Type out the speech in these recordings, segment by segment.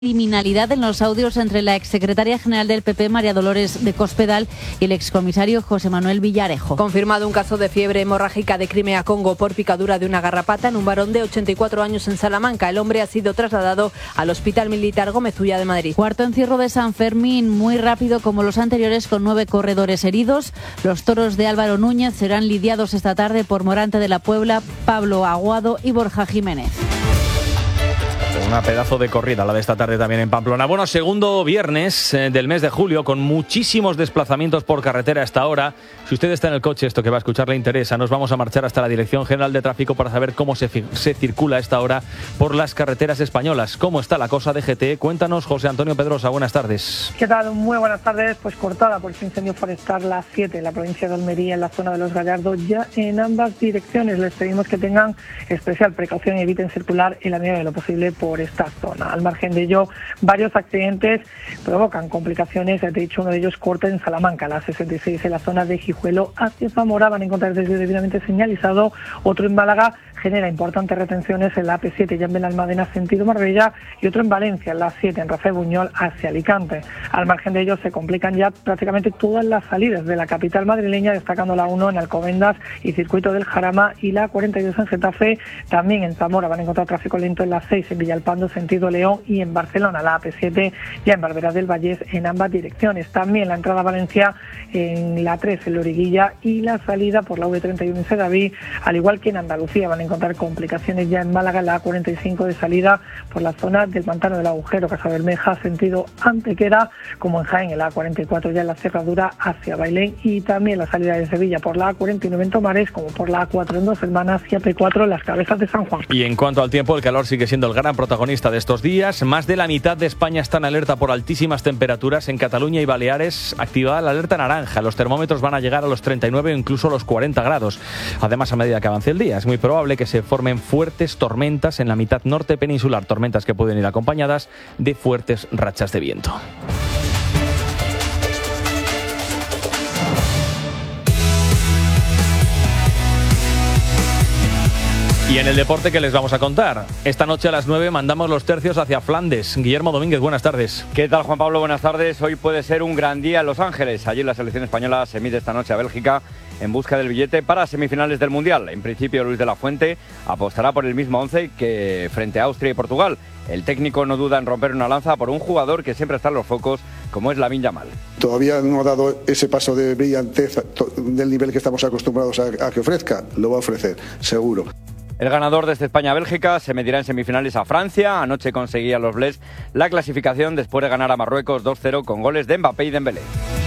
criminalidad en los audios entre la exsecretaria general del PP, María Dolores de Cospedal, y el excomisario José Manuel Villarejo. Confirmado un caso de fiebre hemorrágica de Crimea-Congo por picadura de una garrapata en un varón de 84 años en Salamanca. El hombre ha sido trasladado al Hospital Militar Gómez Ulla de Madrid. Cuarto encierro de San Fermín, muy rápido como los anteriores, con 9 corredores heridos. Los toros de Álvaro Núñez serán lidiados esta tarde por Morante de la Puebla, Pablo Aguado y Borja Jiménez. Una pedazo de corrida la de esta tarde también en Pamplona. Bueno, segundo viernes del mes de julio, con muchísimos desplazamientos por carretera a esta hora. Si usted está en el coche, esto que va a escuchar le interesa, nos vamos a marchar hasta la Dirección General de Tráfico para saber cómo se circula a esta hora por las carreteras españolas. ¿Cómo está la cosa de GT? Cuéntanos, José Antonio Pedrosa, buenas tardes. ¿Qué tal? Muy buenas tardes. Pues cortada por este incendio forestal la 7 en la provincia de Almería, en la zona de Los Gallardos, ya en ambas direcciones. Les pedimos que tengan especial precaución y eviten circular en la medida de lo posible por esta zona. Al margen de ello, varios accidentes provocan complicaciones. De hecho, uno de ellos corta en Salamanca, la 66 en la zona de Guijuelo hacia Zamora. Van a encontrar desvío debidamente señalizado. Otro en Málaga genera importantes retenciones en la AP7 ya en Benalmádena sentido Marbella, y otro en Valencia, en la 7 en Rafael Buñol hacia Alicante. Al margen de ello, se complican ya prácticamente todas las salidas de la capital madrileña, destacando la 1 en Alcobendas y Circuito del Jarama, y la 42 en Getafe. También en Zamora van a encontrar tráfico lento en la 6 en Villalpando sentido León, y en Barcelona la AP7 ya en Barberá del Vallés en ambas direcciones. También la entrada a Valencia en la 3 en Loriguilla, y la salida por la V31 en Sedaví, al igual que en Andalucía. Van a encontrar complicaciones ya en Málaga, la A45 de salida por la zona del Pantano del Agujero, Casa Bermeja sentido Antequera, como en Jaén, en la A44 ya en la cerradura hacia Bailén, y también la salida de Sevilla por la A49 en Tomares, como por la A4 en Dos Hermanas y AP4 en las Cabezas de San Juan. Y en cuanto al tiempo, el calor sigue siendo el gran protagonista de estos días. Más de la mitad de España está en alerta por altísimas temperaturas. En Cataluña y Baleares, activada la alerta naranja. Los termómetros van a llegar a los 39 o incluso los 40 grados. Además, a medida que avance el día, es muy probable que se formen fuertes tormentas en la mitad norte peninsular. Tormentas que pueden ir acompañadas de fuertes rachas de viento. Y en el deporte, ¿qué les vamos a contar? Esta noche a las 9 mandamos los tercios hacia Flandes. Guillermo Domínguez, buenas tardes. ¿Qué tal, Juan Pablo? Buenas tardes. Hoy puede ser un gran día en Los Ángeles. Allí la selección española se mide esta noche a Bélgica en busca del billete para semifinales del Mundial. En principio, Luis de la Fuente apostará por el mismo 11 que frente a Austria y Portugal. El técnico no duda en romper una lanza por un jugador que siempre está en los focos, como es Lamine Yamal. Todavía no ha dado ese paso de brillantez del nivel que estamos acostumbrados a que ofrezca. Lo va a ofrecer, seguro. El ganador de este España-Bélgica se medirá en semifinales a Francia. Anoche conseguía los Blés la clasificación después de ganar a Marruecos 2-0 con goles de Mbappé y Dembélé.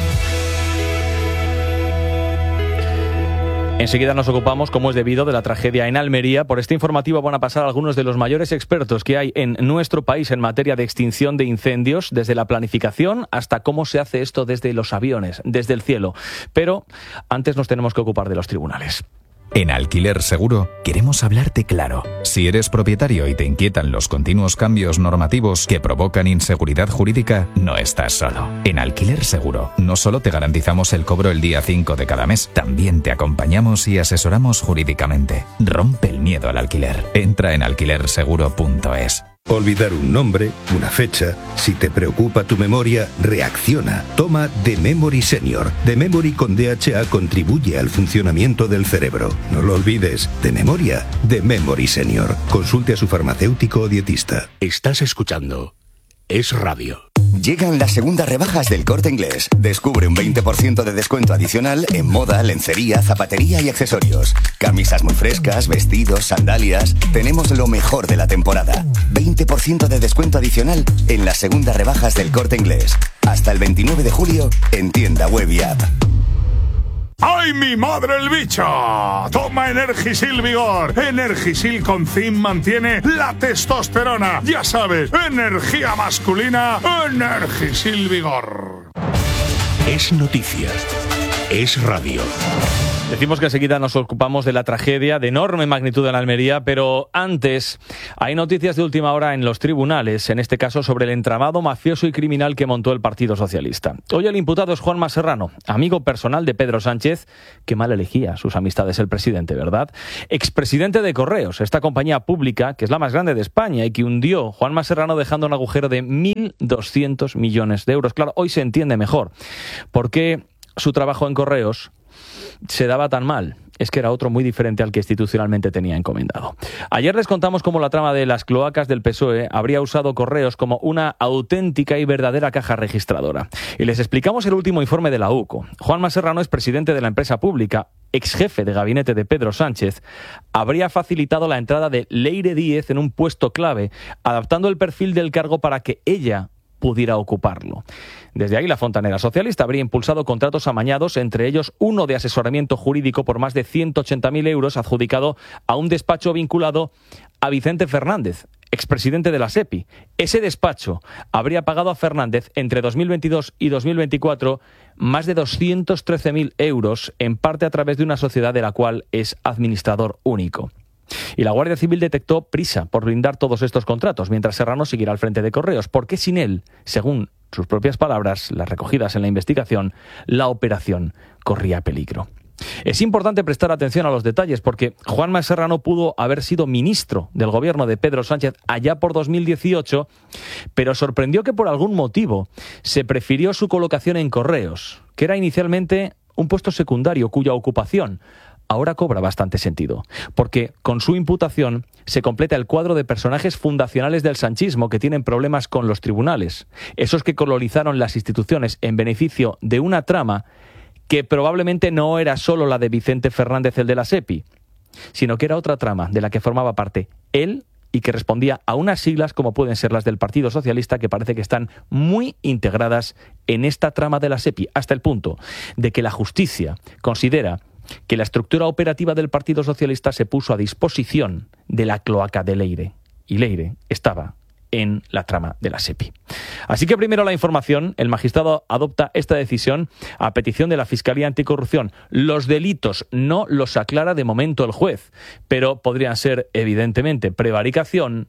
Enseguida nos ocupamos, como es debido, de la tragedia en Almería. Por este informativo van a pasar algunos de los mayores expertos que hay en nuestro país en materia de extinción de incendios, desde la planificación hasta cómo se hace esto desde los aviones, desde el cielo. Pero antes nos tenemos que ocupar de los tribunales. En Alquiler Seguro queremos hablarte claro. Si eres propietario y te inquietan los continuos cambios normativos que provocan inseguridad jurídica, no estás solo. En Alquiler Seguro no solo te garantizamos el cobro el día 5 de cada mes, también te acompañamos y asesoramos jurídicamente. Rompe el miedo al alquiler. Entra en alquilerseguro.es. Olvidar un nombre, una fecha. Si te preocupa tu memoria, reacciona. Toma The Memory Senior. The Memory con DHA contribuye al funcionamiento del cerebro. No lo olvides. De memoria, The Memory Senior. Consulte a su farmacéutico o dietista. Estás escuchando Es Radio. Llegan las segundas rebajas del Corte Inglés. Descubre un 20% de descuento adicional en moda, lencería, zapatería y accesorios. Camisas muy frescas, vestidos, sandalias. Tenemos lo mejor de la temporada. 20% de descuento adicional en las segundas rebajas del Corte Inglés. Hasta el 29 de julio en tienda web y app. ¡Ay, mi madre el bicho! Toma Energisil Vigor. Energisil con zinc mantiene la testosterona. Ya sabes, energía masculina, Energisil Vigor. Es noticia. es radio. Decimos que enseguida nos ocupamos de la tragedia de enorme magnitud en Almería, pero antes hay noticias de última hora en los tribunales, en este caso sobre el entramado mafioso y criminal que montó el Partido Socialista. Hoy el imputado es Juanma Serrano, amigo personal de Pedro Sánchez, que mal elegía sus amistades el presidente, ¿verdad? Expresidente de Correos, esta compañía pública que es la más grande de España y que hundió Juanma Serrano dejando un agujero de 1.200 millones de euros. Claro, hoy se entiende mejor por qué su trabajo en Correos se daba tan mal. Es que era otro muy diferente al que institucionalmente tenía encomendado. Ayer les contamos cómo la trama de las cloacas del PSOE habría usado Correos como una auténtica y verdadera caja registradora. Y les explicamos el último informe de la UCO. Juanma Serrano es presidente de la empresa pública, ex jefe de gabinete de Pedro Sánchez. Habría facilitado la entrada de Leire Díez en un puesto clave, adaptando el perfil del cargo para que ella pudiera ocuparlo. Desde ahí la fontanera socialista habría impulsado contratos amañados, entre ellos uno de asesoramiento jurídico por más de 180.000 euros adjudicado a un despacho vinculado a Vicente Fernández, expresidente de la SEPI. Ese despacho habría pagado a Fernández entre 2022 y 2024 más de 213.000 euros, en parte a través de una sociedad de la cual es administrador único. Y la Guardia Civil detectó prisa por blindar todos estos contratos, mientras Serrano seguirá al frente de Correos, porque sin él, según sus propias palabras, las recogidas en la investigación, la operación corría peligro. Es importante prestar atención a los detalles porque Juanma Serrano pudo haber sido ministro del gobierno de Pedro Sánchez allá por 2018, pero sorprendió que por algún motivo se prefirió su colocación en Correos, que era inicialmente un puesto secundario cuya ocupación ahora cobra bastante sentido, porque con su imputación se completa el cuadro de personajes fundacionales del sanchismo que tienen problemas con los tribunales, esos que colonizaron las instituciones en beneficio de una trama que probablemente no era solo la de Vicente Fernández, el de la SEPI, sino que era otra trama de la que formaba parte él y que respondía a unas siglas como pueden ser las del Partido Socialista, que parece que están muy integradas en esta trama de la SEPI, hasta el punto de que la justicia considera que la estructura operativa del Partido Socialista se puso a disposición de la cloaca de Leire, y Leire estaba en la trama de la SEPI. Así que primero la información. El magistrado adopta esta decisión a petición de la Fiscalía Anticorrupción. Los delitos no los aclara de momento el juez, pero podrían ser evidentemente prevaricación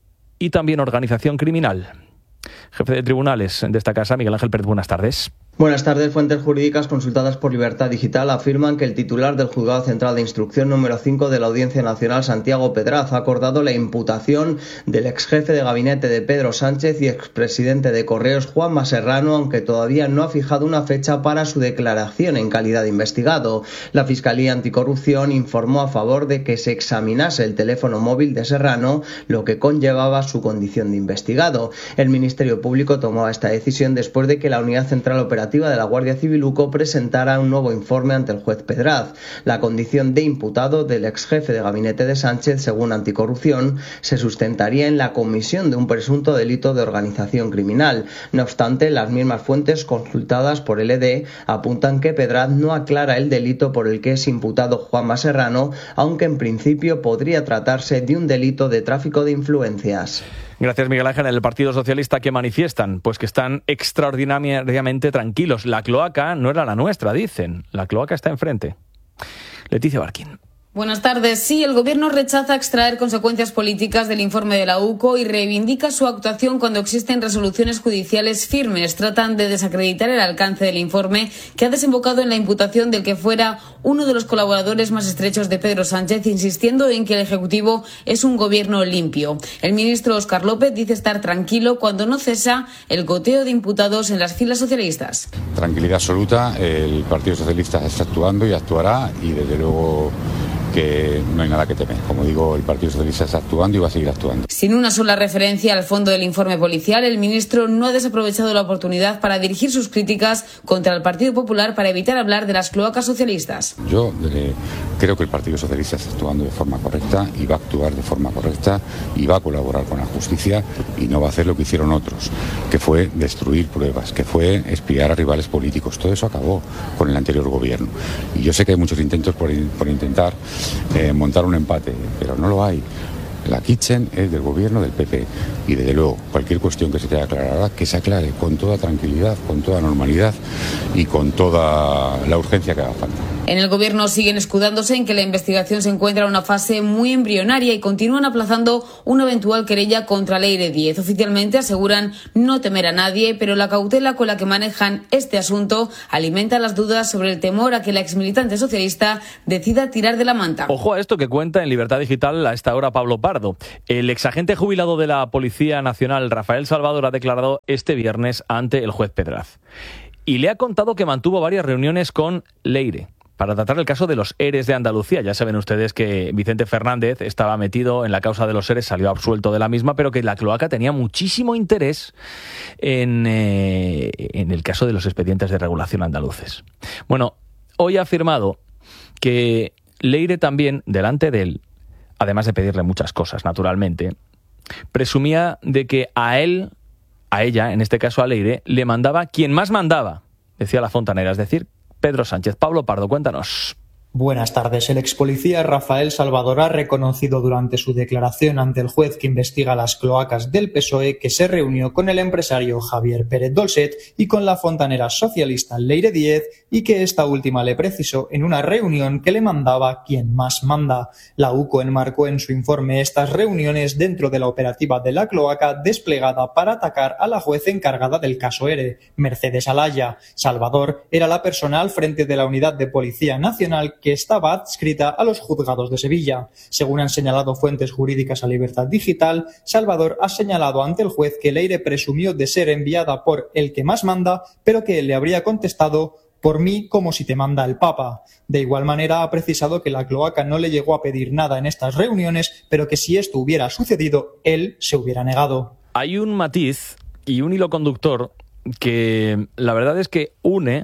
y también organización criminal. Jefe de tribunales de esta casa, Miguel Ángel Pérez, buenas tardes. Buenas tardes. Fuentes jurídicas consultadas por Libertad Digital afirman que el titular del Juzgado Central de Instrucción número 5 de la Audiencia Nacional, Santiago Pedraz, ha acordado la imputación del exjefe de gabinete de Pedro Sánchez y expresidente de Correos, Juanma Serrano, aunque todavía no ha fijado una fecha para su declaración en calidad de investigado. La Fiscalía Anticorrupción informó a favor de que se examinase el teléfono móvil de Serrano, lo que conllevaba su condición de investigado. El Ministerio Público tomó esta decisión después de que la Unidad Central Operativa de la Guardia Civil UCO presentara un nuevo informe ante el juez Pedraz. La condición de imputado del exjefe de gabinete de Sánchez, según Anticorrupción, se sustentaría en la comisión de un presunto delito de organización criminal. No obstante, las mismas fuentes consultadas por el ED apuntan que Pedraz no aclara el delito por el que es imputado Juanma Serrano, aunque en principio podría tratarse de un delito de tráfico de influencias. Gracias, Miguel Ángel. En el Partido Socialista, ¿qué manifiestan? Pues que están extraordinariamente tranquilos. La cloaca no era la nuestra, dicen. La cloaca está enfrente. Leticia Barquín. Buenas tardes. Sí, el Gobierno rechaza extraer consecuencias políticas del informe de la UCO y reivindica su actuación cuando existen resoluciones judiciales firmes. Tratan de desacreditar el alcance del informe, que ha desembocado en la imputación del que fuera uno de los colaboradores más estrechos de Pedro Sánchez, insistiendo en que el Ejecutivo es un gobierno limpio. El ministro Óscar López dice estar tranquilo cuando no cesa el goteo de imputados en las filas socialistas. Tranquilidad absoluta. El Partido Socialista está actuando y actuará, y desde luego que no hay nada que temer. Como digo, el Partido Socialista está actuando y va a seguir actuando. Sin una sola referencia al fondo del informe policial, el ministro no ha desaprovechado la oportunidad para dirigir sus críticas contra el Partido Popular para evitar hablar de las cloacas socialistas. Yo creo que el Partido Socialista está actuando de forma correcta y va a actuar de forma correcta y va a colaborar con la justicia y no va a hacer lo que hicieron otros, que fue destruir pruebas, que fue espiar a rivales políticos. Todo eso acabó con el anterior gobierno. Y yo sé que hay muchos intentos por intentar montar un empate, pero no lo hay. La Kitchen es del gobierno del PP y desde luego cualquier cuestión que se tenga aclarada, que se aclare con toda tranquilidad, con toda normalidad y con toda la urgencia que haga falta. En el gobierno siguen escudándose en que la investigación se encuentra en una fase muy embrionaria y continúan aplazando una eventual querella contra Leire Díez. Oficialmente aseguran no temer a nadie, pero la cautela con la que manejan este asunto alimenta las dudas sobre el temor a que la exmilitante socialista decida tirar de la manta. Ojo a esto que cuenta en Libertad Digital a esta hora Pablo Pardo. El exagente jubilado de la Policía Nacional, Rafael Salvador, ha declarado este viernes ante el juez Pedraz. Y le ha contado que mantuvo varias reuniones con Leire para tratar el caso de los ERES de Andalucía. Ya saben ustedes que Vicente Fernández estaba metido en la causa de los ERES, salió absuelto de la misma, pero que la cloaca tenía muchísimo interés en el caso de los expedientes de regulación andaluces. Bueno, hoy ha afirmado que Leire también, delante de él, además de pedirle muchas cosas, naturalmente, presumía de que a ella, en este caso a Leire, le mandaba quien más mandaba, decía la fontanera, es decir, Pedro Sánchez. Pablo Pardo, cuéntanos. Buenas tardes. El expolicía Rafael Salvador ha reconocido durante su declaración ante el juez que investiga las cloacas del PSOE que se reunió con el empresario Javier Pérez Dolcet y con la fontanera socialista Leire Díez y que esta última le precisó en una reunión que le mandaba quien más manda. La UCO enmarcó en su informe estas reuniones dentro de la operativa de la cloaca desplegada para atacar a la juez encargada del caso ERE, Mercedes Alaya. Salvador era la persona al frente de la Unidad de Policía Nacional que estaba adscrita a los juzgados de Sevilla. Según han señalado fuentes jurídicas a Libertad Digital, Salvador ha señalado ante el juez que Leire presumió de ser enviada por el que más manda, pero que él le habría contestado: por mí como si te manda el Papa. De igual manera ha precisado que la cloaca no le llegó a pedir nada en estas reuniones, pero que si esto hubiera sucedido, él se hubiera negado. Hay un matiz y un hilo conductor que la verdad es que une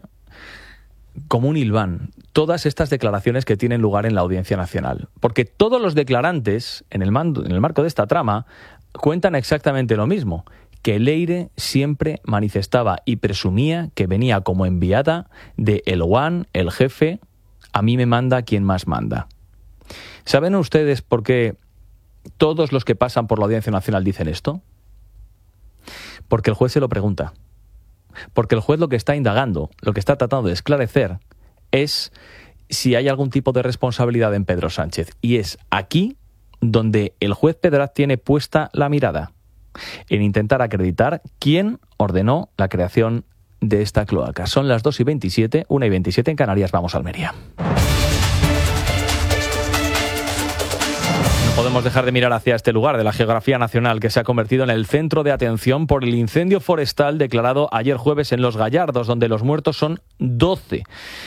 como un hilván todas estas declaraciones que tienen lugar en la Audiencia Nacional. Porque todos los declarantes, en el marco de esta trama, cuentan exactamente lo mismo, que Leire siempre manifestaba y presumía que venía como enviada de el One, el jefe, a mí me manda quien más manda. ¿Saben ustedes por qué todos los que pasan por la Audiencia Nacional dicen esto? Porque el juez se lo pregunta. Porque el juez lo que está indagando, lo que está tratando de esclarecer, es si hay algún tipo de responsabilidad en Pedro Sánchez. Y es aquí donde el juez Pedraz tiene puesta la mirada, en intentar acreditar quién ordenó la creación de esta cloaca. Son las 2:27, 1:27 en Canarias. Vamos a Almería. No podemos dejar de mirar hacia este lugar de la geografía nacional que se ha convertido en el centro de atención por el incendio forestal declarado ayer jueves en Los Gallardos, donde los muertos son 12.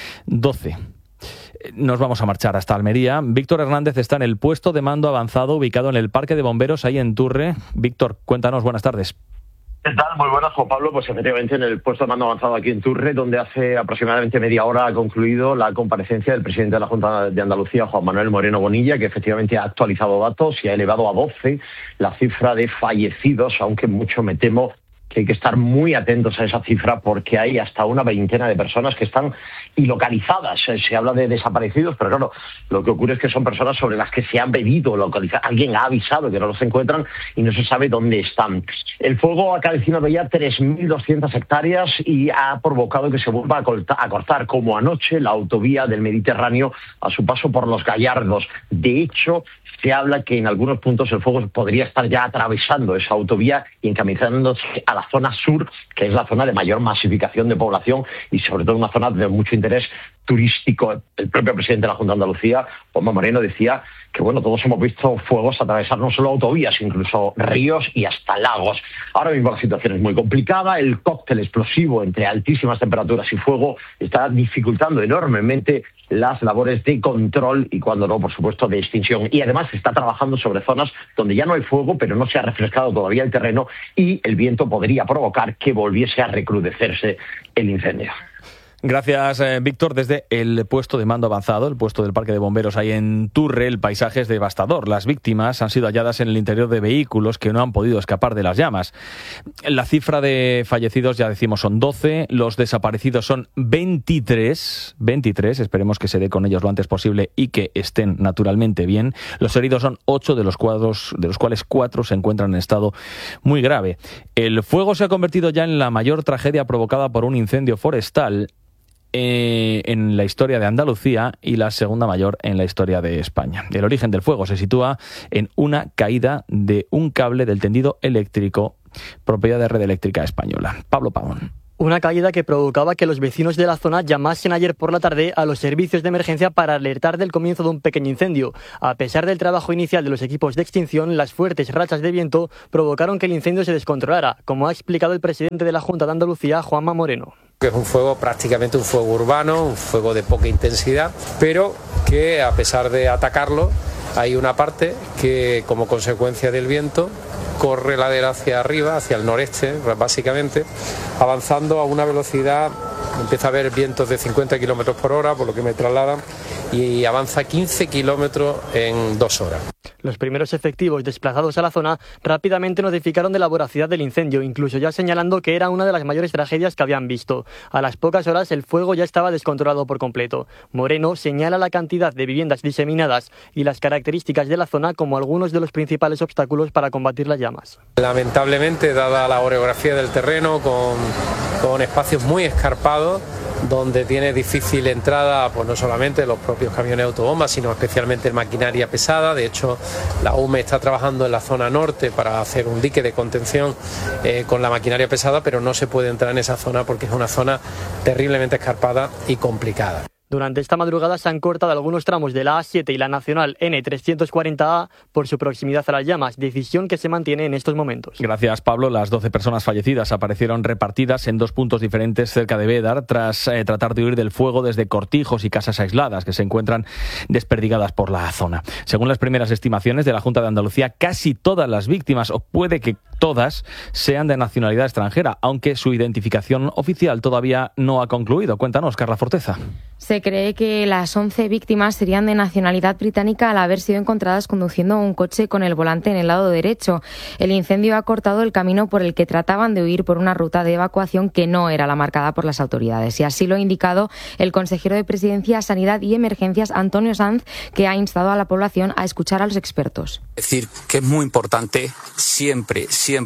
Nos vamos a marchar hasta Almería. Víctor Hernández está en el puesto de mando avanzado ubicado en el Parque de Bomberos, ahí en Turre. Víctor, cuéntanos, buenas tardes. ¿Qué tal? Muy buenas, Juan Pablo. Pues efectivamente en el puesto de mando avanzado aquí en Turre, donde hace aproximadamente media hora ha concluido la comparecencia del presidente de la Junta de Andalucía, Juan Manuel Moreno Bonilla, que efectivamente ha actualizado datos y ha elevado a 12 la cifra de fallecidos, aunque mucho me temo que hay que estar muy atentos a esa cifra porque hay hasta una veintena de personas que están ilocalizadas. Se habla de desaparecidos, pero claro, lo que ocurre es que son personas sobre las que se han pedido localizar. Alguien ha avisado que no los encuentran y no se sabe dónde están. El fuego ha calcinado ya 3.200 hectáreas y ha provocado que se vuelva a cortar, como anoche, la autovía del Mediterráneo a su paso por Los Gallardos. De hecho, se habla que en algunos puntos el fuego podría estar ya atravesando esa autovía y encaminándose a la zona sur, que es la zona de mayor masificación de población y sobre todo una zona de mucho interés turístico. El propio presidente de la Junta de Andalucía, Juanma Moreno, decía que bueno, todos hemos visto fuegos atravesar no solo autovías, incluso ríos y hasta lagos. Ahora mismo la situación es muy complicada, el cóctel explosivo entre altísimas temperaturas y fuego está dificultando enormemente las labores de control y, cuando no, por supuesto, de extinción. Y además se está trabajando sobre zonas donde ya no hay fuego, pero no se ha refrescado todavía el terreno y el viento podría provocar que volviese a recrudecerse el incendio. Gracias, Víctor. Desde el puesto de mando avanzado, el puesto del Parque de Bomberos ahí en Turre, el paisaje es devastador. Las víctimas han sido halladas en el interior de vehículos que no han podido escapar de las llamas. La cifra de fallecidos, ya decimos, son 12. Los desaparecidos son 23. Esperemos que se dé con ellos lo antes posible y que estén naturalmente bien. Los heridos son 8, de los cuales 4 se encuentran en estado muy grave. El fuego se ha convertido ya en la mayor tragedia provocada por un incendio forestal en la historia de Andalucía y la segunda mayor en la historia de España. El origen del fuego se sitúa en una caída de un cable del tendido eléctrico, propiedad de Red Eléctrica Española. Pablo Pavón. Una caída que provocaba que los vecinos de la zona llamasen ayer por la tarde a los servicios de emergencia para alertar del comienzo de un pequeño incendio. A pesar del trabajo inicial de los equipos de extinción, las fuertes rachas de viento provocaron que el incendio se descontrolara, como ha explicado el presidente de la Junta de Andalucía, Juanma Moreno. Que es un fuego prácticamente un fuego urbano, un fuego de poca intensidad, pero que a pesar de atacarlo, hay una parte que como consecuencia del viento corre ladera hacia arriba, hacia el noreste, básicamente, avanzando a una velocidad, empieza a haber vientos de 50 kilómetros por hora, por lo que me trasladan, y avanza 15 kilómetros en 2 horas. Los primeros efectivos desplazados a la zona rápidamente notificaron de la voracidad del incendio, incluso ya señalando que era una de las mayores tragedias que habían visto. A las pocas horas el fuego ya estaba descontrolado por completo. Moreno señala la cantidad de viviendas diseminadas y las características de la zona como algunos de los principales obstáculos para combatir las llamas. Lamentablemente, dada la orografía del terreno, con espacios muy escarpados, donde tiene difícil entrada, pues no solamente los propios camiones autobombas, sino especialmente maquinaria pesada. De hecho, la UME está trabajando en la zona norte para hacer un dique de contención con la maquinaria pesada, pero no se puede entrar en esa zona porque es una zona terriblemente escarpada y complicada. Durante esta madrugada se han cortado algunos tramos de la A7 y la Nacional N340A por su proximidad a las llamas, decisión que se mantiene en estos momentos. Gracias, Pablo. Las 12 personas fallecidas aparecieron repartidas en 2 puntos diferentes cerca de Bédar tras tratar de huir del fuego desde cortijos y casas aisladas que se encuentran desperdigadas por la zona. Según las primeras estimaciones de la Junta de Andalucía, casi todas las víctimas, o puede que todas, sean de nacionalidad extranjera, aunque su identificación oficial todavía no ha concluido. Cuéntanos, Carla Forteza. Se cree que las 11 víctimas serían de nacionalidad británica al haber sido encontradas conduciendo un coche con el volante en el lado derecho. El incendio ha cortado el camino por el que trataban de huir por una ruta de evacuación que no era la marcada por las autoridades. Y así lo ha indicado el consejero de Presidencia, Sanidad y Emergencias, Antonio Sanz, que ha instado a la población a escuchar a los expertos. Es decir, que es muy importante siempre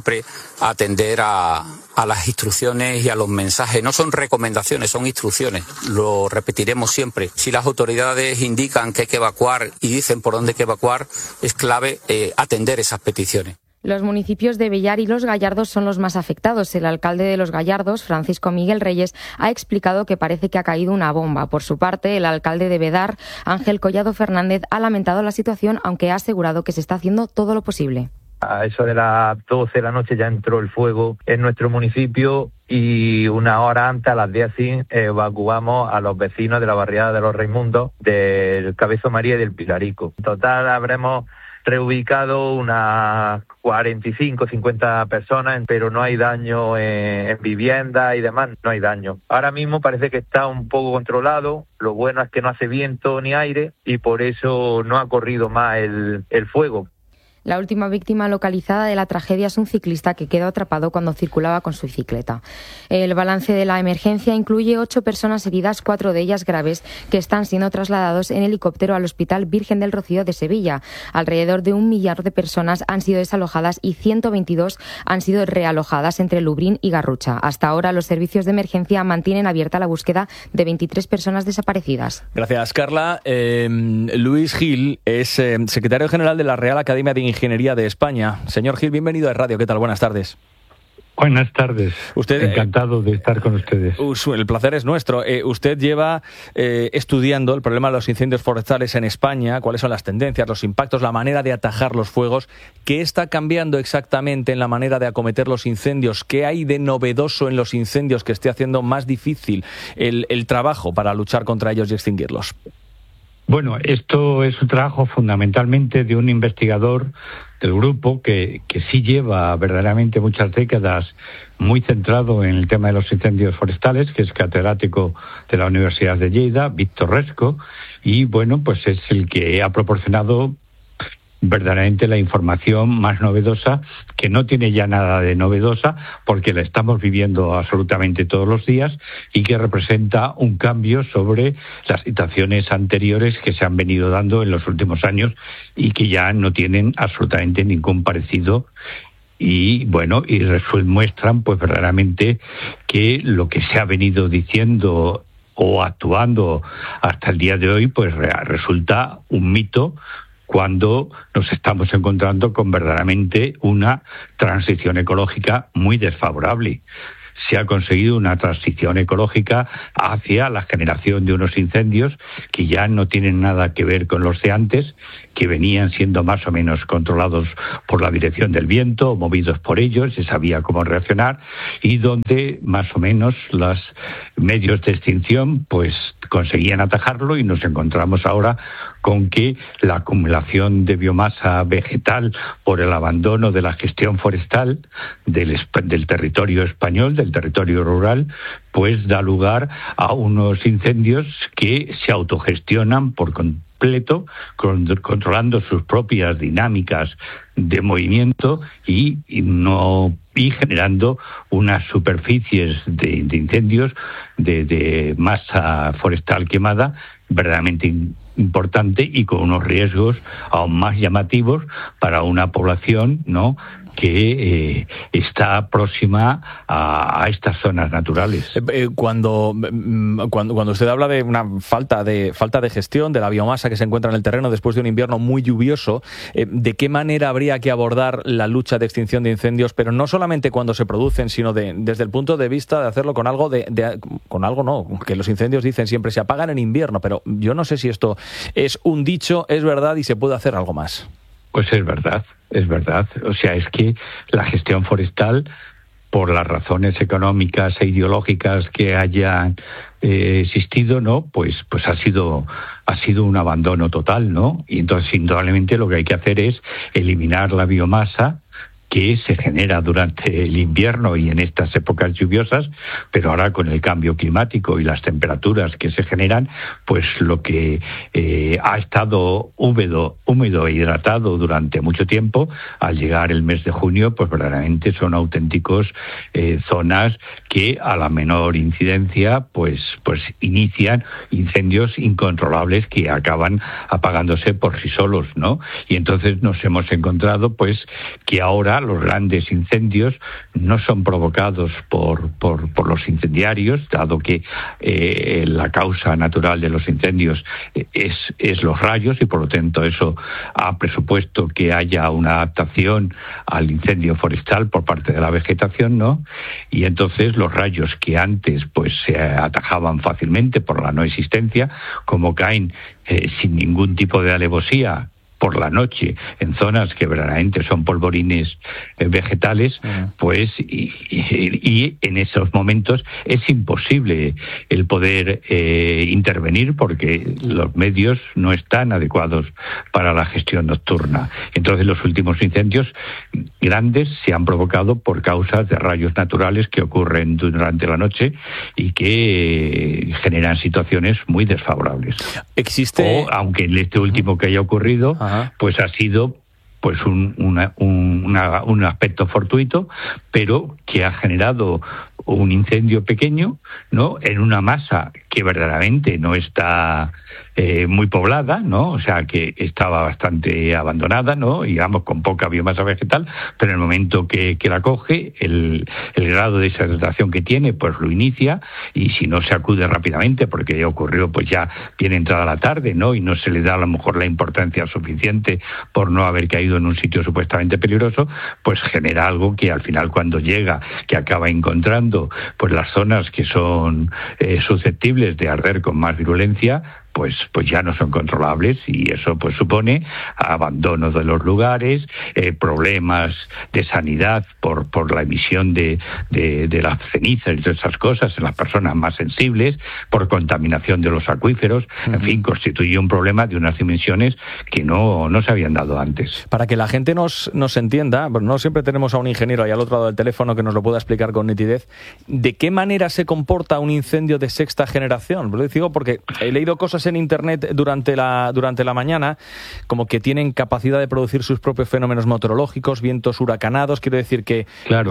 atender a las instrucciones y a los mensajes. No son recomendaciones, son instrucciones. Lo repetiremos siempre. Si las autoridades indican que hay que evacuar y dicen por dónde hay que evacuar, es clave atender esas peticiones. Los municipios de Bellar y Los Gallardos son los más afectados. El alcalde de Los Gallardos, Francisco Miguel Reyes, ha explicado que parece que ha caído una bomba. Por su parte, el alcalde de Bédar, Ángel Collado Fernández, ha lamentado la situación, aunque ha asegurado que se está haciendo todo lo posible. A eso de las 12 de la noche ya entró el fuego en nuestro municipio y una hora antes, a las 10, evacuamos a los vecinos de la barriada de los Raimundos, del Cabezo María y del Pilarico. En total habremos reubicado unas 45, 50 personas, pero no hay daño en viviendas y demás, no hay daño. Ahora mismo parece que está un poco controlado, lo bueno es que no hace viento ni aire y por eso no ha corrido más el fuego. La última víctima localizada de la tragedia es un ciclista que quedó atrapado cuando circulaba con su bicicleta. El balance de la emergencia incluye 8 personas heridas, 4 de ellas graves, que están siendo trasladados en helicóptero al Hospital Virgen del Rocío de Sevilla. Alrededor de 1 millar de personas han sido desalojadas y 122 han sido realojadas entre Lubrín y Garrucha. Hasta ahora los servicios de emergencia mantienen abierta la búsqueda de 23 personas desaparecidas. Gracias, Carla. Luis Gil es secretario general de la Real Academia de Ingeniería de España. Señor Gil, bienvenido a Radio. ¿Qué tal? Buenas tardes. Buenas tardes. Encantado de estar con ustedes. El placer es nuestro. Usted lleva estudiando el problema de los incendios forestales en España, cuáles son las tendencias, los impactos, la manera de atajar los fuegos. ¿Qué está cambiando exactamente en la manera de acometer los incendios? ¿Qué hay de novedoso en los incendios que esté haciendo más difícil el trabajo para luchar contra ellos y extinguirlos? Bueno, esto es un trabajo fundamentalmente de un investigador del grupo que sí lleva verdaderamente muchas décadas muy centrado en el tema de los incendios forestales, que es catedrático de la Universidad de Lleida, Víctor Resco, y bueno, pues es el que ha proporcionado verdaderamente la información más novedosa, que no tiene ya nada de novedosa porque la estamos viviendo absolutamente todos los días y que representa un cambio sobre las situaciones anteriores que se han venido dando en los últimos años y que ya no tienen absolutamente ningún parecido. Y bueno, y muestran pues verdaderamente que lo que se ha venido diciendo o actuando hasta el día de hoy pues resulta un mito, cuando nos estamos encontrando con verdaderamente una transición ecológica muy desfavorable. Se ha conseguido una transición ecológica hacia la generación de unos incendios que ya no tienen nada que ver con los de antes, que venían siendo más o menos controlados por la dirección del viento, movidos por ellos, se sabía cómo reaccionar, y donde más o menos los medios de extinción pues conseguían atajarlo, y nos encontramos ahora con que la acumulación de biomasa vegetal por el abandono de la gestión forestal del territorio español, del territorio rural, pues da lugar a unos incendios que se autogestionan por completo, controlando sus propias dinámicas de movimiento y generando unas superficies de incendios de masa forestal quemada verdaderamente importante y con unos riesgos aún más llamativos para una población, ¿no?, que está próxima a estas zonas naturales. Cuando usted habla de una falta de gestión de la biomasa que se encuentra en el terreno después de un invierno muy lluvioso, ¿de qué manera habría que abordar la lucha de extinción de incendios, pero no solamente cuando se producen, sino desde el punto de vista de hacerlo con algo que los incendios dicen siempre se apagan en invierno, pero yo no sé si esto es un dicho, es verdad y se puede hacer algo más? Pues es verdad. O sea, es que la gestión forestal, por las razones económicas e ideológicas que hayan existido, ¿no? Pues ha sido un abandono total, ¿no? Y entonces, indudablemente, lo que hay que hacer es eliminar la biomasa que se genera durante el invierno y en estas épocas lluviosas, pero ahora con el cambio climático y las temperaturas que se generan, pues lo que ha estado húmedo e hidratado durante mucho tiempo, al llegar el mes de junio, pues verdaderamente son auténticos zonas que a la menor incidencia pues inician incendios incontrolables que acaban apagándose por sí solos, ¿no? Y entonces nos hemos encontrado pues que ahora los grandes incendios no son provocados por los incendiarios, dado que la causa natural de los incendios es los rayos, y por lo tanto eso ha presupuesto que haya una adaptación al incendio forestal por parte de la vegetación, ¿no? Y entonces los rayos que antes pues se atajaban fácilmente por la no existencia, como caen sin ningún tipo de alevosía por la noche en zonas que verdaderamente son polvorines vegetales, pues y en esos momentos es imposible el poder intervenir porque los medios no están adecuados para la gestión nocturna. Entonces los últimos incendios grandes se han provocado por causas de rayos naturales que ocurren durante la noche y que generan situaciones muy desfavorables. Existe, aunque en este último que haya ocurrido, pues ha sido pues un aspecto fortuito, pero que ha generado un incendio pequeño, ¿no?, en una masa que verdaderamente no está muy poblada, ¿no? O sea, que estaba bastante abandonada, ¿no?, digamos, con poca biomasa vegetal, pero en el momento que la coge, el grado de deshidratación que tiene, pues lo inicia, y si no se acude rápidamente, porque ya ocurrió, pues ya viene entrada la tarde, ¿no?, y no se le da a lo mejor la importancia suficiente por no haber caído en un sitio supuestamente peligroso, pues genera algo que al final, cuando llega, que acaba encontrando pues las zonas que son susceptibles de arder con más virulencia, pues ya no son controlables, y eso pues supone abandono de los lugares, problemas de sanidad por la emisión de las cenizas y todas esas cosas en las personas más sensibles, por contaminación de los acuíferos. En fin, constituye un problema de unas dimensiones que no se habían dado antes. Para que la gente nos entienda, bueno, no siempre tenemos a un ingeniero ahí al otro lado del teléfono que nos lo pueda explicar con nitidez, ¿de qué manera se comporta un incendio de sexta generación? Lo digo porque he leído cosas en internet durante la mañana, como que tienen capacidad de producir sus propios fenómenos meteorológicos, vientos huracanados, quiero decir que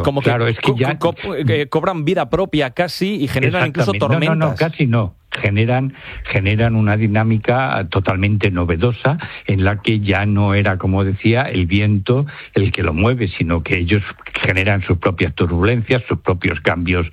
cobran vida propia casi y generan incluso tormentas. No, casi no. Generan una dinámica totalmente novedosa, en la que ya no era, como decía, el viento el que lo mueve, sino que ellos generan sus propias turbulencias, sus propios cambios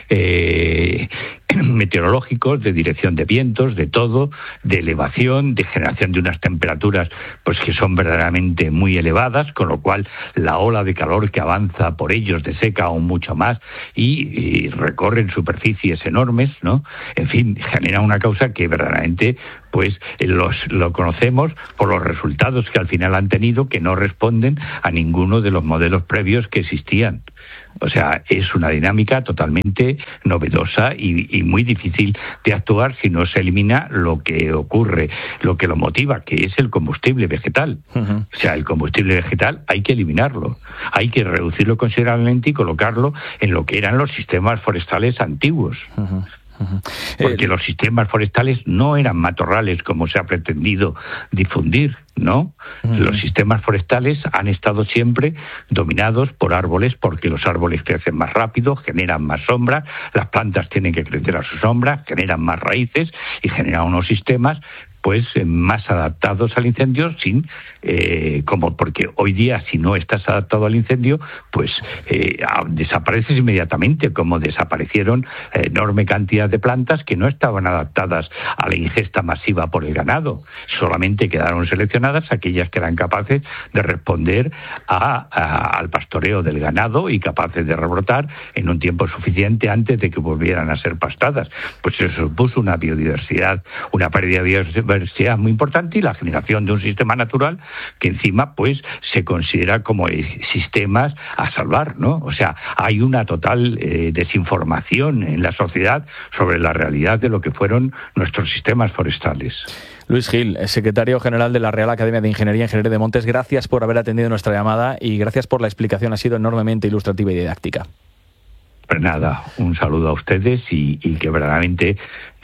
meteorológicos, de dirección de vientos, de todo, de elevación, de generación de unas temperaturas pues que son verdaderamente muy elevadas, con lo cual la ola de calor que avanza por ellos deseca aún mucho más y recorren superficies enormes, ¿no? En fin, genera una causa que verdaderamente pues lo conocemos por los resultados que al final han tenido, que no responden a ninguno de los modelos previos que existían. O sea, es una dinámica totalmente novedosa y muy difícil de actuar si no se elimina lo que ocurre, lo que lo motiva, que es el combustible vegetal. O sea, el combustible vegetal hay que eliminarlo, hay que reducirlo considerablemente y colocarlo en lo que eran los sistemas forestales antiguos. Porque los sistemas forestales no eran matorrales como se ha pretendido difundir, ¿no? Los sistemas forestales han estado siempre dominados por árboles, porque los árboles crecen más rápido, generan más sombra, las plantas tienen que crecer a su sombra, generan más raíces y generan unos sistemas pues más adaptados al incendio, porque hoy día si no estás adaptado al incendio, pues desapareces inmediatamente, como desaparecieron enorme cantidad de plantas que no estaban adaptadas a la ingesta masiva por el ganado. Solamente quedaron seleccionadas aquellas que eran capaces de responder al pastoreo del ganado y capaces de rebrotar en un tiempo suficiente antes de que volvieran a ser pastadas. Pues eso supuso una biodiversidad, una pérdida de biodiversidad muy importante, y la generación de un sistema natural que encima pues se considera como sistemas a salvar, ¿no? O sea, hay una total desinformación en la sociedad sobre la realidad de lo que fueron nuestros sistemas forestales. Luis Gil, secretario general de la Real Academia de Ingeniería de Montes, gracias por haber atendido nuestra llamada y gracias por la explicación, ha sido enormemente ilustrativa y didáctica. Pues nada, un saludo a ustedes y que verdaderamente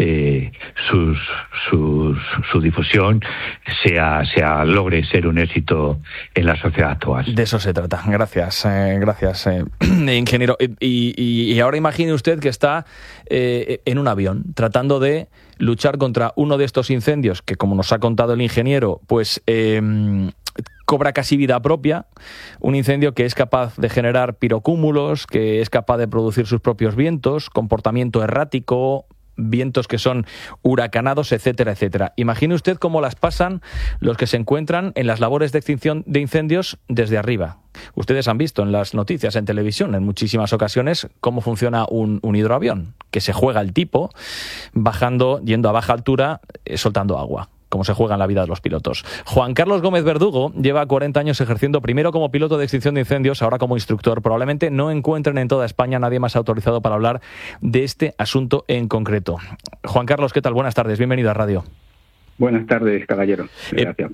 su difusión logre ser un éxito en la sociedad actual. De eso se trata. Gracias, ingeniero. Y ahora imagine usted que está en un avión tratando de luchar contra uno de estos incendios que, como nos ha contado el ingeniero, pues cobra casi vida propia, un incendio que es capaz de generar pirocúmulos, que es capaz de producir sus propios vientos, comportamiento errático, vientos que son huracanados, etcétera, etcétera. Imagine usted cómo las pasan los que se encuentran en las labores de extinción de incendios desde arriba. Ustedes han visto en las noticias, en televisión, en muchísimas ocasiones, cómo funciona un hidroavión, que se juega el tipo, bajando, yendo a baja altura, soltando agua, como se juega en la vida de los pilotos. Juan Carlos Gómez Verdugo lleva 40 años ejerciendo primero como piloto de extinción de incendios, ahora como instructor. Probablemente no encuentren en toda España nadie más autorizado para hablar de este asunto en concreto. Juan Carlos, ¿qué tal? Buenas tardes, bienvenido a Radio. Buenas tardes, caballero. Gracias.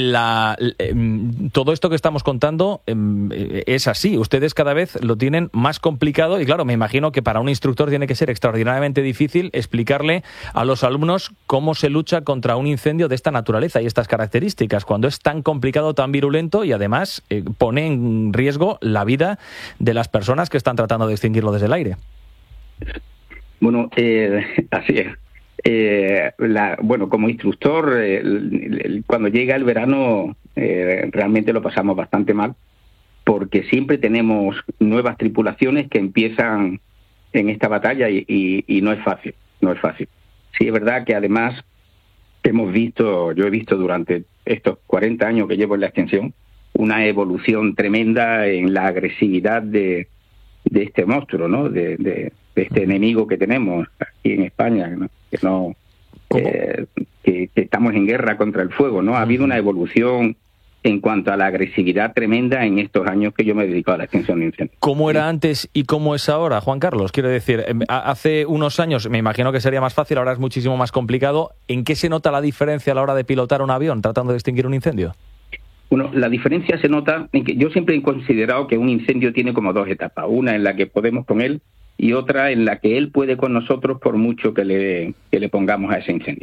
Todo esto que estamos contando es así. Ustedes cada vez lo tienen más complicado y, claro, me imagino que para un instructor tiene que ser extraordinariamente difícil explicarle a los alumnos cómo se lucha contra un incendio de esta naturaleza y estas características, cuando es tan complicado, tan virulento y, además, pone en riesgo la vida de las personas que están tratando de extinguirlo desde el aire. Bueno, así es. Como instructor, cuando llega el verano realmente lo pasamos bastante mal, porque siempre tenemos nuevas tripulaciones que empiezan en esta batalla y no es fácil, no es fácil. Sí, es verdad que además yo he visto durante estos 40 años que llevo en la extensión una evolución tremenda en la agresividad de este monstruo, ¿no? De este enemigo que tenemos aquí en España, ¿no? Que estamos en guerra contra el fuego, ¿no? Ha habido una evolución en cuanto a la agresividad tremenda en estos años que yo me he dedicado a la extinción de incendios. ¿Cómo era antes y cómo es ahora, Juan Carlos? Quiero decir, hace unos años me imagino que sería más fácil, ahora es muchísimo más complicado. ¿En qué se nota la diferencia a la hora de pilotar un avión tratando de extinguir un incendio? Bueno, la diferencia se nota en que yo siempre he considerado que un incendio tiene como dos etapas. Una en la que podemos con él y otra en la que él puede con nosotros por mucho que le pongamos a ese incendio.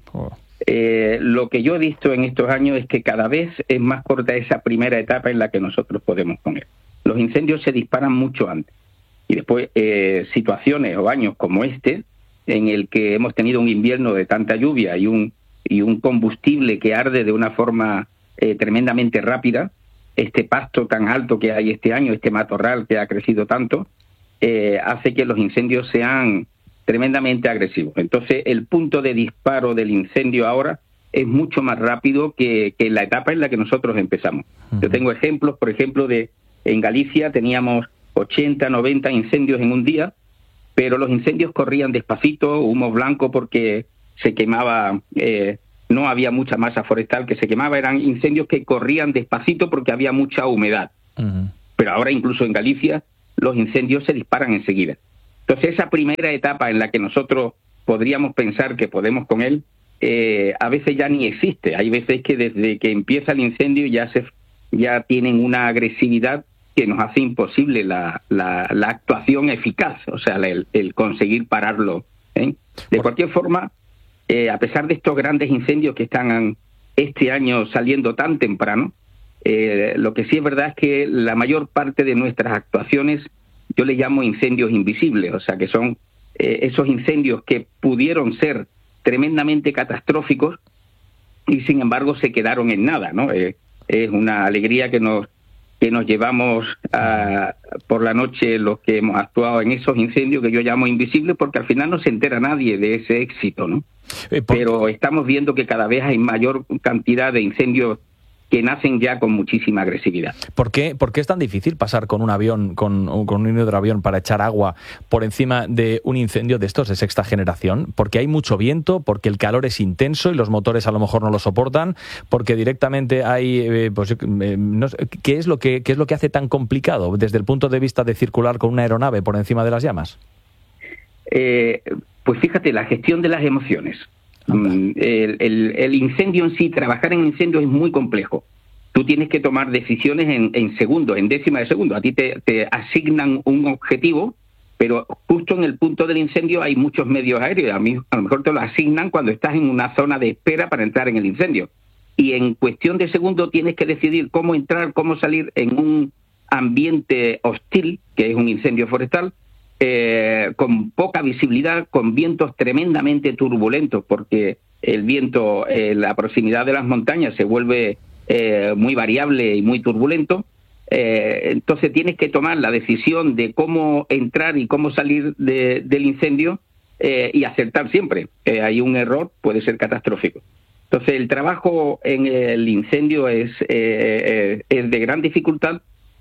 Lo que yo he visto en estos años es que cada vez es más corta esa primera etapa en la que nosotros podemos con él. Los incendios se disparan mucho antes. Y después situaciones o años como este, en el que hemos tenido un invierno de tanta lluvia y un combustible que arde de una forma tremendamente rápida, este pasto tan alto que hay este año, este matorral que ha crecido tanto, hace que los incendios sean tremendamente agresivos. Entonces, el punto de disparo del incendio ahora es mucho más rápido que la etapa en la que nosotros empezamos. Yo tengo ejemplos, por ejemplo, en Galicia teníamos 80, 90 incendios en un día, pero los incendios corrían despacito, humo blanco porque se quemaba, no había mucha masa forestal que se quemaba, eran incendios que corrían despacito porque había mucha humedad. Pero ahora incluso en Galicia los incendios se disparan enseguida. Entonces, esa primera etapa en la que nosotros podríamos pensar que podemos con él, a veces ya ni existe. Hay veces que desde que empieza el incendio ya tienen una agresividad que nos hace imposible la actuación eficaz, o sea, el conseguir pararlo. De cualquier forma, a pesar de estos grandes incendios que están este año saliendo tan temprano, lo que sí es verdad es que la mayor parte de nuestras actuaciones yo le llamo incendios invisibles, o sea que son esos incendios que pudieron ser tremendamente catastróficos y sin embargo se quedaron en nada, ¿no? Es una alegría que nos llevamos por la noche los que hemos actuado en esos incendios que yo llamo invisibles, porque al final no se entera nadie de ese éxito, ¿no? Pero estamos viendo que cada vez hay mayor cantidad de incendios que nacen ya con muchísima agresividad. ¿Por qué es tan difícil pasar con un avión, con un hidroavión para echar agua por encima de un incendio de estos de sexta generación? ¿Porque hay mucho viento? ¿Porque el calor es intenso y los motores a lo mejor no lo soportan? ¿Porque directamente hay... no sé, ¿qué es lo que hace tan complicado desde el punto de vista de circular con una aeronave por encima de las llamas? Pues fíjate, la gestión de las emociones. El incendio en sí, trabajar en incendios es muy complejo. Tú tienes que tomar decisiones en segundos, en décimas de segundo. A ti te asignan un objetivo, pero justo en el punto del incendio hay muchos medios aéreos. A lo mejor te lo asignan cuando estás en una zona de espera para entrar en el incendio. Y en cuestión de segundos tienes que decidir cómo entrar, cómo salir en un ambiente hostil, que es un incendio forestal, con poca visibilidad, con vientos tremendamente turbulentos, porque el viento, la proximidad de las montañas se vuelve muy variable y muy turbulento. Entonces tienes que tomar la decisión de cómo entrar y cómo salir del incendio y acertar siempre. Hay un error, puede ser catastrófico. Entonces el trabajo en el incendio es de gran dificultad.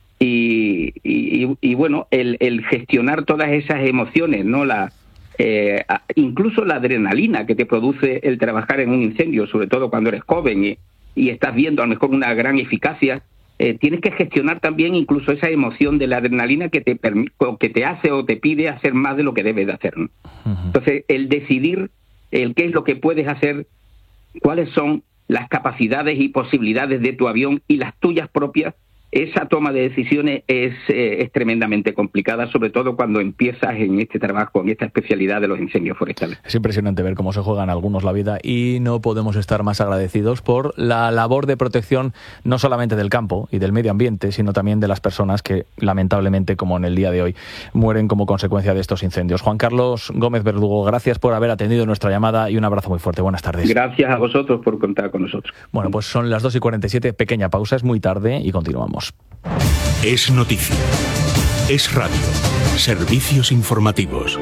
Y bueno, el gestionar todas esas emociones, ¿no? Incluso la adrenalina que te produce el trabajar en un incendio, sobre todo cuando eres joven y estás viendo a lo mejor una gran eficacia, tienes que gestionar también incluso esa emoción de la adrenalina que te hace o te pide hacer más de lo que debes de hacer, ¿no? Entonces, el decidir qué es lo que puedes hacer, cuáles son las capacidades y posibilidades de tu avión y las tuyas propias, esa toma de decisiones es tremendamente complicada, sobre todo cuando empiezas en este trabajo, en esta especialidad de los incendios forestales. Es impresionante ver cómo se juegan algunos la vida y no podemos estar más agradecidos por la labor de protección no solamente del campo y del medio ambiente, sino también de las personas que lamentablemente, como en el día de hoy, mueren como consecuencia de estos incendios. Juan Carlos Gómez Verdugo, gracias por haber atendido nuestra llamada y un abrazo muy fuerte. Buenas tardes. Gracias a vosotros por contar con nosotros. Bueno, pues son las 2:47, pequeña pausa, es muy tarde y continuamos. Es noticia. Es radio. Servicios informativos.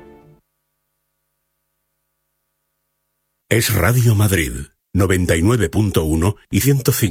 Es Radio Madrid, 99.1 y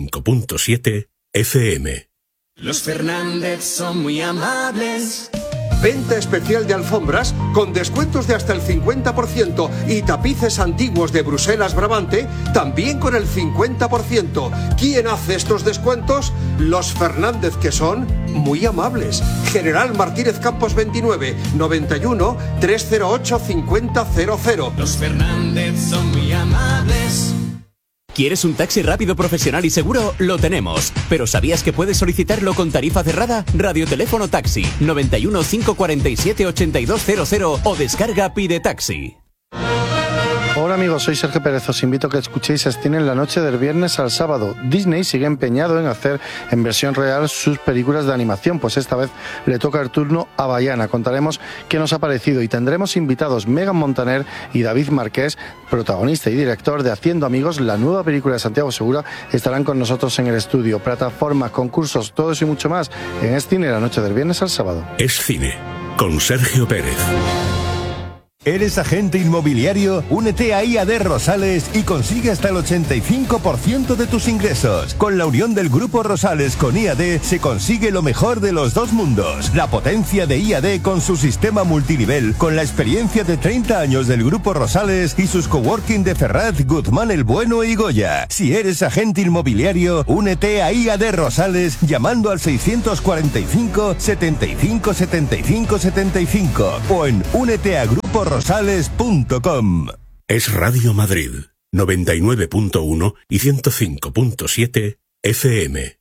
105.7 FM. Los Fernández son muy amables. Venta especial de alfombras con descuentos de hasta el 50% y tapices antiguos de Bruselas Brabante también con el 50%. ¿Quién hace estos descuentos? Los Fernández, que son muy amables. General Martínez Campos 29 91 308 5000. Los Fernández son muy amables. ¿Quieres un taxi rápido, profesional y seguro? Lo tenemos. ¿Pero sabías que puedes solicitarlo con tarifa cerrada? Radioteléfono Taxi 91 547 8200 o descarga Pide Taxi. Hola amigos, soy Sergio Pérez. Os invito a que escuchéis Cine en la noche del viernes al sábado. Disney sigue empeñado en hacer en versión real sus películas de animación, pues esta vez le toca el turno a Bayana. Contaremos qué nos ha parecido y tendremos invitados Megan Montaner y David Marqués, protagonista y director de Haciendo Amigos, la nueva película de Santiago Segura. Estarán con nosotros en el estudio. Plataformas, concursos, todo eso y mucho más en Cine en la noche del viernes al sábado. Es Cine, con Sergio Pérez. ¿Eres agente inmobiliario? Únete a IAD Rosales y consigue hasta el 85% de tus ingresos. Con la unión del Grupo Rosales con IAD se consigue lo mejor de los dos mundos. La potencia de IAD con su sistema multinivel, con la experiencia de 30 años del Grupo Rosales y sus coworking de Ferraz, Guzmán el Bueno y Goya. Si eres agente inmobiliario, únete a IAD Rosales llamando al 645 75 75 75 o en úneteagruporosales.com. Es Radio Madrid, 99.1 y 105.7 FM.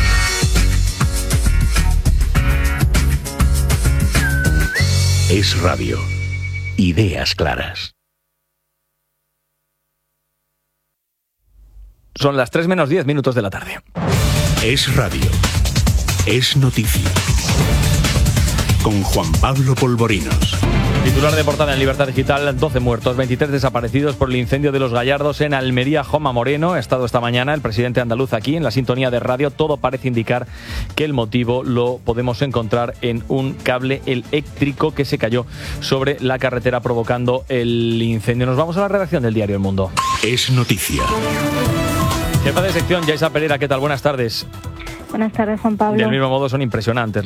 Es Radio. Ideas claras. Son las 3 menos 10 minutos de la tarde. Es Radio. Es noticia. Con Juan Pablo Polvorinos. Titular de portada en Libertad Digital: 12 muertos, 23 desaparecidos por el incendio de Los Gallardos en Almería. Juanma Moreno ha estado esta mañana, el presidente andaluz, aquí en la sintonía de radio. Todo parece indicar que el motivo lo podemos encontrar en un cable eléctrico que se cayó sobre la carretera provocando el incendio. Nos vamos a la redacción del diario El Mundo. Es noticia. Jefa de sección, Yaisa Pereira, ¿qué tal? Buenas tardes. Buenas tardes, Juan Pablo. Del mismo modo, son impresionantes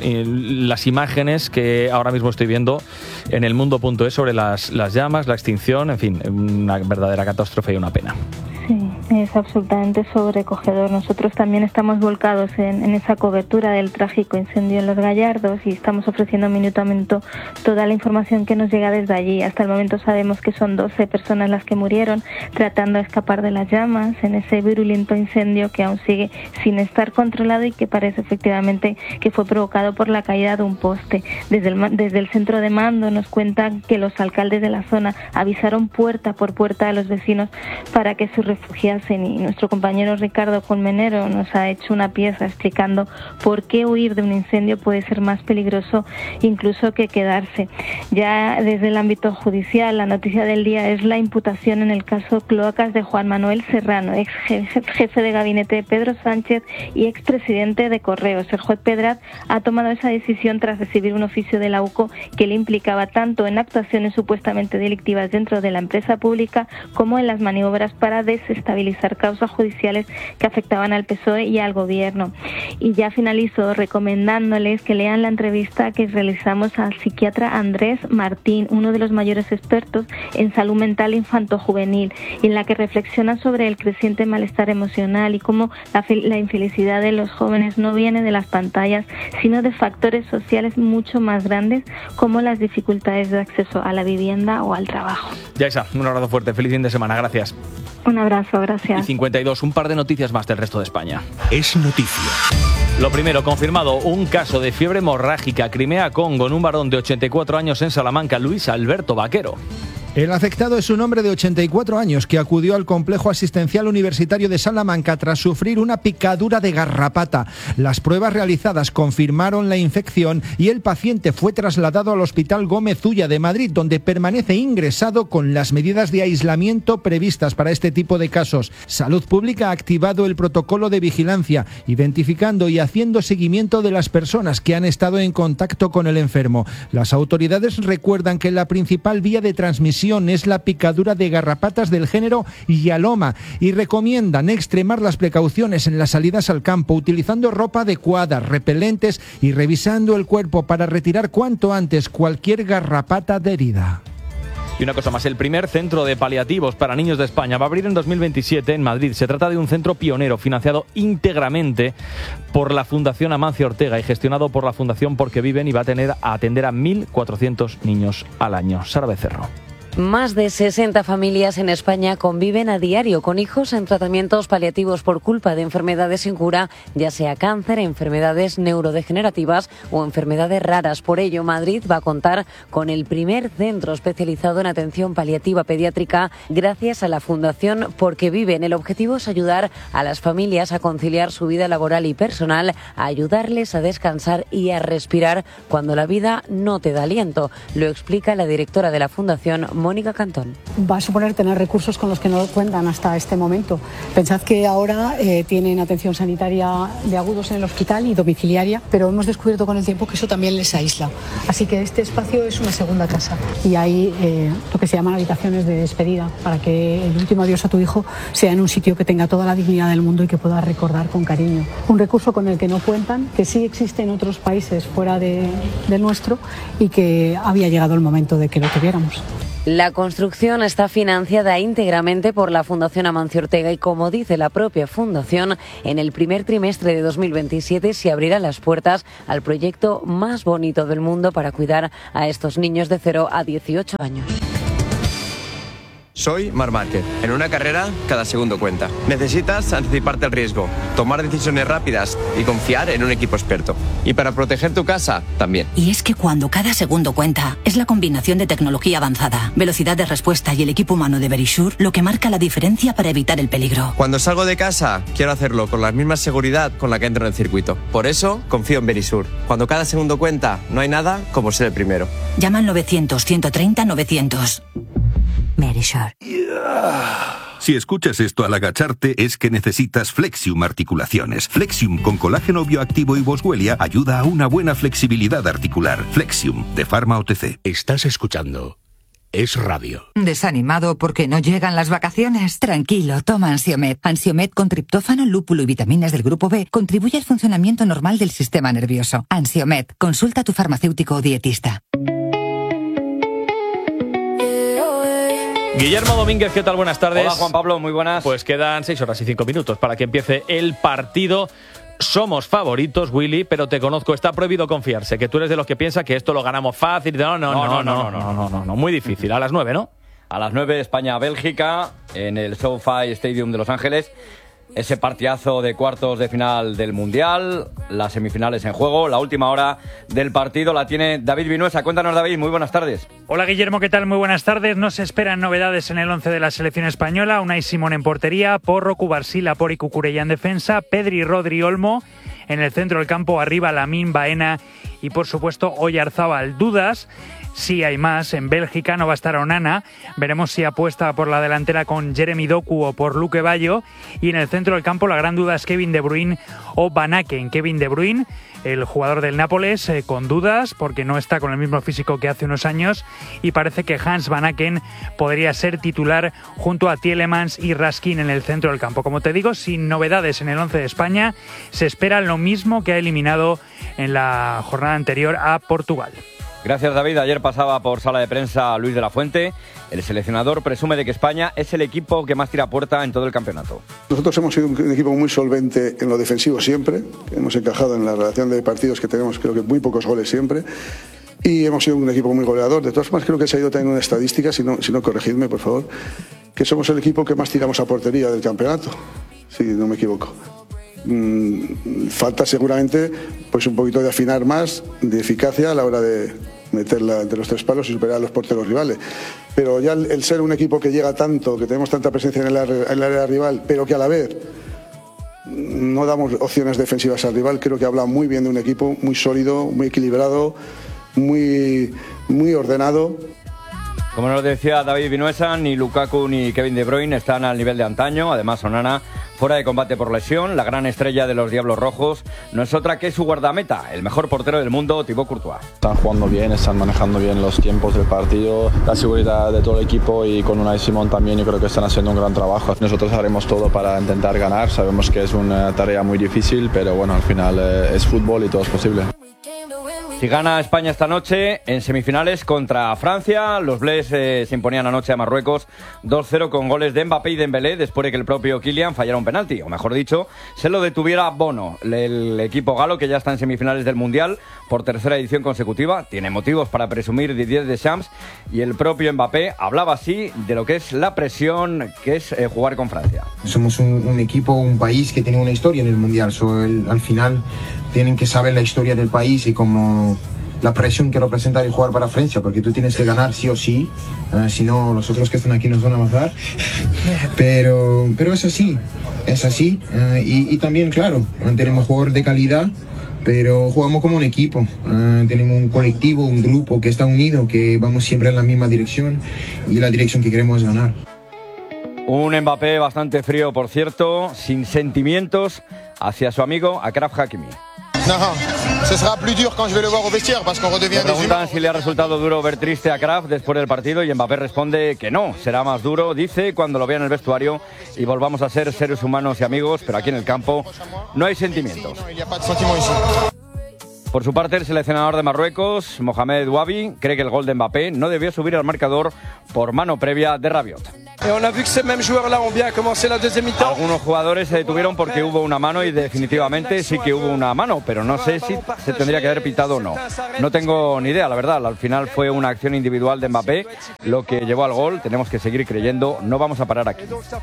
las imágenes que ahora mismo estoy viendo en elmundo.es sobre las llamas, la extinción, en fin, una verdadera catástrofe y una pena. Sí, es absolutamente sobrecogedor. Nosotros también estamos volcados en esa cobertura del trágico incendio en Los Gallardos y estamos ofreciendo minuto a minuto toda la información que nos llega desde allí. Hasta el momento sabemos que son 12 personas las que murieron tratando de escapar de las llamas en ese virulento incendio que aún sigue sin estar controlado y que parece efectivamente que fue provocado por la caída de un poste. Desde el centro de mando nos cuentan que los alcaldes de la zona avisaron puerta por puerta a los vecinos para que se refugiasen, y nuestro compañero Ricardo Colmenero nos ha hecho una pieza explicando por qué huir de un incendio puede ser más peligroso incluso que quedarse. Ya desde el ámbito judicial, la noticia del día es la imputación en el caso Cloacas de Juan Manuel Serrano, ex jefe de gabinete de Pedro Sánchez y expresidente de Correos. El juez Pedraz ha tomado esa decisión tras recibir un oficio de la UCO que le implicaba tanto en actuaciones supuestamente delictivas dentro de la empresa pública como en las maniobras para desestabilizar causas judiciales que afectaban al PSOE y al gobierno. Y ya finalizo recomendándoles que lean la entrevista que realizamos al psiquiatra Andrés Martín, uno de los mayores expertos en salud mental infanto-juvenil, y en la que reflexiona sobre el creciente malestar emocional y cómo la infelicidad de los jóvenes no viene de las pantallas, sino de factores sociales mucho más grandes como las dificultades de acceso a la vivienda o al trabajo. Yaisa, un abrazo fuerte, feliz fin de semana, gracias. Un abrazo, gracias. Y 52, un par de noticias más del resto de España. Es noticia. Lo primero, confirmado un caso de fiebre hemorrágica Crimea-Congo en un varón de 84 años en Salamanca, Luis Alberto Vaquero. El afectado es un hombre de 84 años que acudió al complejo asistencial universitario de Salamanca tras sufrir una picadura de garrapata. Las pruebas realizadas confirmaron la infección y el paciente fue trasladado al Hospital Gómez Ulla de Madrid, donde permanece ingresado con las medidas de aislamiento previstas para este tipo de casos. Salud Pública ha activado el protocolo de vigilancia, identificando y haciendo seguimiento de las personas que han estado en contacto con el enfermo. Las autoridades recuerdan que la principal vía de transmisión ocasión es la picadura de garrapatas del género Yaloma y recomiendan extremar las precauciones en las salidas al campo utilizando ropa adecuada, repelentes y revisando el cuerpo para retirar cuanto antes cualquier garrapata adherida. Y una cosa más, el primer centro de paliativos para niños de España va a abrir en 2027 en Madrid. Se trata de un centro pionero financiado íntegramente por la Fundación Amancio Ortega y gestionado por la Fundación Porque Viven, y va a atender a 1.400 niños al año. Sara Becerro. Más de 60 familias en España conviven a diario con hijos en tratamientos paliativos por culpa de enfermedades sin cura, ya sea cáncer, enfermedades neurodegenerativas o enfermedades raras. Por ello, Madrid va a contar con el primer centro especializado en atención paliativa pediátrica gracias a la Fundación Porque Viven. El objetivo es ayudar a las familias a conciliar su vida laboral y personal, a ayudarles a descansar y a respirar cuando la vida no te da aliento. Lo explica la directora de la Fundación, Mónica Cantón. Va a suponer tener recursos con los que no cuentan hasta este momento. Pensad que ahora tienen atención sanitaria de agudos en el hospital y domiciliaria, pero hemos descubierto con el tiempo que eso también les aísla. Así que este espacio es una segunda casa y hay lo que se llaman habitaciones de despedida para que el último adiós a tu hijo sea en un sitio que tenga toda la dignidad del mundo y que puedas recordar con cariño. Un recurso con el que no cuentan, que sí existe en otros países fuera del nuestro y que había llegado el momento de que lo tuviéramos. La construcción está financiada íntegramente por la Fundación Amancio Ortega y, como dice la propia Fundación, en el primer trimestre de 2027 se abrirán las puertas al proyecto más bonito del mundo para cuidar a estos niños de 0 a 18 años. Soy Marc Márquez. En una carrera, cada segundo cuenta. Necesitas anticiparte al riesgo, tomar decisiones rápidas y confiar en un equipo experto. Y para proteger tu casa, también. Y es que cuando cada segundo cuenta, es la combinación de tecnología avanzada, velocidad de respuesta y el equipo humano de Verisure lo que marca la diferencia para evitar el peligro. Cuando salgo de casa, quiero hacerlo con la misma seguridad con la que entro en el circuito. Por eso, confío en Verisure. Cuando cada segundo cuenta, no hay nada como ser el primero. Llama al 900-130-900. Verisure. Si escuchas esto al agacharte es que necesitas Flexium Articulaciones. Flexium con colágeno bioactivo y boswellia ayuda a una buena flexibilidad articular. Flexium, de Pharma OTC. Estás escuchando Es Radio. ¿Desanimado porque no llegan las vacaciones? Tranquilo, toma Ansiomed. Ansiomed con triptófano, lúpulo y vitaminas del grupo B contribuye al funcionamiento normal del sistema nervioso. Ansiomed, consulta a tu farmacéutico o dietista. Guillermo Domínguez, ¿qué tal? Buenas tardes. Hola, Juan Pablo, muy buenas. Pues quedan 6 horas y 5 minutos para que empiece el partido. Somos favoritos, Willy, pero te conozco, está prohibido confiarse, que tú eres de los que piensa que esto lo ganamos fácil. No, muy difícil. A las 9, ¿no? A las 9, España-Bélgica, en el SoFi Stadium de Los Ángeles. Ese partidazo de cuartos de final del Mundial, las semifinales en juego, la última hora del partido la tiene David Vinuesa. Cuéntanos, David, muy buenas tardes. Hola, Guillermo, ¿qué tal? Muy buenas tardes. No se esperan novedades en el 11 de la selección española. Unai Simón en portería, Porro, Cubarsí, Laporte y Cucurella en defensa, Pedri, Rodri, Olmo. En el centro del campo, arriba Lamine, Baena y, por supuesto, Oyarzábal. Dudas. Sí hay más. En Bélgica no va a estar Onana. Veremos si apuesta por la delantera con Jeremy Doku o por Luque Bayo. Y en el centro del campo la gran duda es Kevin De Bruyne o Van Aken. Kevin De Bruyne, el jugador del Nápoles, con dudas porque no está con el mismo físico que hace unos años y parece que Hans Van Aken podría ser titular junto a Tielemans y Raskin en el centro del campo. Como te digo, sin novedades en el 11 de España, se espera lo mismo que ha eliminado en la jornada anterior a Portugal. Gracias, David. Ayer pasaba por sala de prensa Luis de la Fuente. El seleccionador presume de que España es el equipo que más tira a puerta en todo el campeonato. Nosotros hemos sido un equipo muy solvente en lo defensivo siempre. Hemos encajado en la relación de partidos que tenemos, creo que muy pocos goles siempre. Y hemos sido un equipo muy goleador. De todas formas, creo que se ha ido también una estadística, si no corregidme, por favor, que somos el equipo que más tiramos a portería del campeonato, si no me equivoco. Falta seguramente pues un poquito de afinar más, de eficacia a la hora de meterla entre los tres palos y superar a los porteros rivales. Pero ya el ser un equipo que llega tanto, que tenemos tanta presencia en el área rival, pero que a la vez no damos opciones defensivas al rival, creo que habla muy bien de un equipo muy sólido, muy equilibrado, muy ordenado. Como nos decía David Vinuesa, ni Lukaku ni Kevin De Bruyne están al nivel de antaño. Además, Onana fuera de combate por lesión. La gran estrella de los Diablos Rojos no es otra que su guardameta, el mejor portero del mundo, Thibaut Courtois. Están jugando bien, están manejando bien los tiempos del partido, la seguridad de todo el equipo, y con Unai Simón también yo creo que están haciendo un gran trabajo. Nosotros haremos todo para intentar ganar, sabemos que es una tarea muy difícil, pero bueno, al final es fútbol y todo es posible. Si gana España esta noche, en semifinales contra Francia, los Bleus se imponían anoche a Marruecos 2-0 con goles de Mbappé y Dembélé, después de que el propio Kylian fallara un penalti, o mejor dicho, se lo detuviera Bono. El equipo galo, que ya está en semifinales del Mundial por tercera edición consecutiva, tiene motivos para presumir Didier Deschamps, y el propio Mbappé hablaba así de lo que es la presión que es jugar con Francia. Somos un equipo, un país que tiene una historia en el Mundial, al final tienen que saber la historia del país y como la presión que representa el jugar para Francia, porque tú tienes que ganar sí o sí, si no los otros que están aquí nos van a matar, pero es así, y también claro, tenemos jugadores de calidad, pero jugamos como un equipo, tenemos un colectivo, un grupo que está unido, que vamos siempre en la misma dirección, y la dirección que queremos es ganar. Un Mbappé bastante frío, por cierto, sin sentimientos hacia su amigo Achraf Hakimi. Le preguntan si le ha resultado duro ver triste a Achraf después del partido, y Mbappé responde que no, será más duro, dice, cuando lo vea en el vestuario y volvamos a ser seres humanos y amigos, pero aquí en el campo no hay sentimientos. Por su parte, el seleccionador de Marruecos, Mohamed Wabi, cree que el gol de Mbappé no debió subir al marcador por mano previa de Rabiot. Algunos jugadores se detuvieron porque hubo una mano, y definitivamente sí que hubo una mano, pero no sé si se tendría que haber pitado o no. No tengo ni idea, la verdad. Al final fue una acción individual de Mbappé lo que llevó al gol. Tenemos que seguir creyendo, no vamos a parar aquí.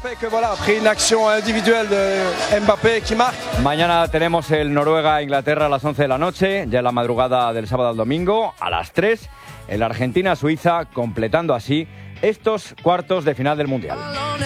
Mañana tenemos el Noruega-Inglaterra a las 11 de la noche, ya en la madrugada del sábado al domingo, a las 3, el Argentina-Suiza, completando así estos cuartos de final del Mundial.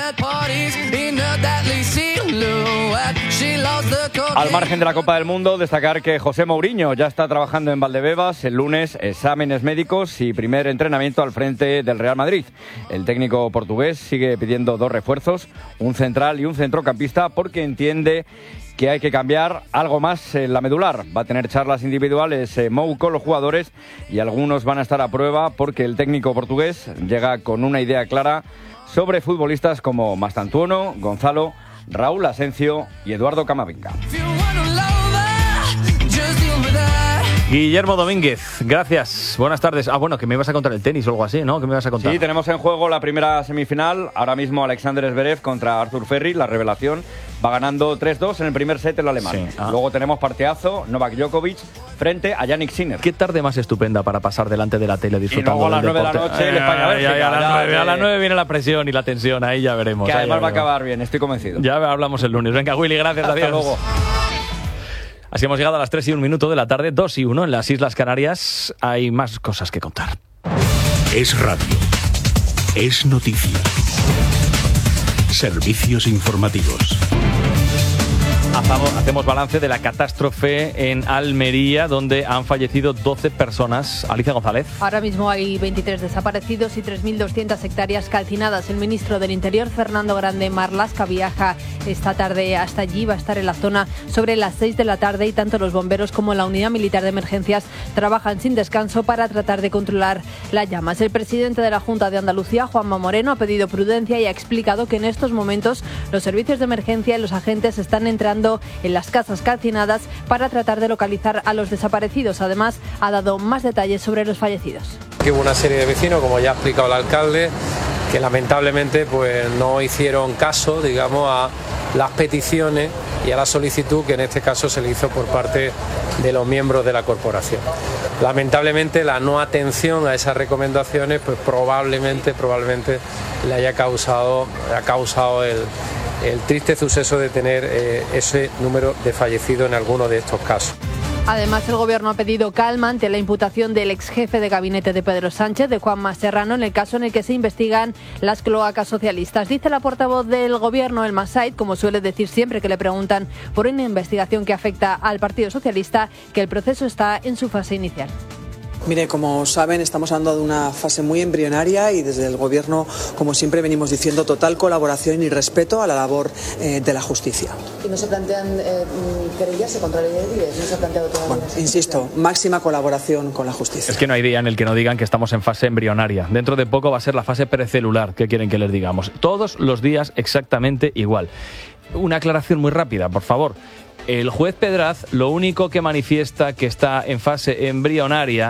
Al margen de la Copa del Mundo, destacar que José Mourinho ya está trabajando en Valdebebas. El lunes, exámenes médicos y primer entrenamiento al frente del Real Madrid. El técnico portugués sigue pidiendo 2 refuerzos, un central y un centrocampista, porque entiende que hay que cambiar algo más en la medular. Va a tener charlas individuales Mou con los jugadores, y algunos van a estar a prueba, porque el técnico portugués llega con una idea clara sobre futbolistas como Mastantuono, Gonzalo, Raúl Asencio y Eduardo Camavinga. Guillermo Domínguez, gracias. Buenas tardes. Bueno, que me ibas a contar el tenis o algo así, ¿no? ¿Qué me ibas a contar? Sí, tenemos en juego la primera semifinal. Ahora mismo Alexander Zverev contra Arthur Ferry, la revelación. Va ganando 3-2 en el primer set el alemán. Sí. Luego tenemos partidazo, Novak Djokovic frente a Yannick Sinner. Qué tarde más estupenda para pasar delante de la tele disfrutando del deporte. Y luego a las 9 de la noche el España-Bélgica. A las 9 viene la presión y la tensión, ahí ya veremos. Que además va a acabar bien, estoy convencido. Ya hablamos el lunes. Venga, Willy, gracias. Hasta adiós. Luego. Así hemos llegado a las 3:01 de la tarde, 2:01 en las Islas Canarias. Hay más cosas que contar. Es radio. Es noticia. Servicios informativos. Hacemos balance de la catástrofe en Almería, donde han fallecido 12 personas. Alicia González. Ahora mismo hay 23 desaparecidos y 3.200 hectáreas calcinadas. El ministro del Interior, Fernando Grande Marlaska, viaja esta tarde hasta allí. Va a estar en la zona sobre las 6 de la tarde, y tanto los bomberos como la Unidad Militar de Emergencias trabajan sin descanso para tratar de controlar las llamas. El presidente de la Junta de Andalucía, Juanma Moreno, ha pedido prudencia y ha explicado que en estos momentos los servicios de emergencia y los agentes están entrando en las casas calcinadas para tratar de localizar a los desaparecidos. Además, ha dado más detalles sobre los fallecidos. Hubo una serie de vecinos, como ya ha explicado el alcalde, que lamentablemente pues no hicieron caso, digamos, a las peticiones y a la solicitud que en este caso se le hizo por parte de los miembros de la corporación. Lamentablemente la no atención a esas recomendaciones pues probablemente le haya causado el triste suceso de tener ese número de fallecidos en alguno de estos casos. Además, el Gobierno ha pedido calma ante la imputación del exjefe de gabinete de Pedro Sánchez, de Juanma Serrano, en el caso en el que se investigan las cloacas socialistas. Dice la portavoz del Gobierno, Elma Said, como suele decir siempre que le preguntan por una investigación que afecta al Partido Socialista, que el proceso está en su fase inicial. Mire, como saben, estamos hablando de una fase muy embrionaria y desde el Gobierno, como siempre venimos diciendo, total colaboración y respeto a la labor de la justicia. ¿Y no se plantean querellas contra líderes? ¿No se ha planteado todavía? Bueno, insisto, máxima colaboración con la justicia. Es que no hay día en el que no digan que estamos en fase embrionaria. Dentro de poco va a ser la fase precelular. ¿Qué quieren que les digamos? Todos los días exactamente igual. Una aclaración muy rápida, por favor. El juez Pedraz lo único que manifiesta que está en fase embrionaria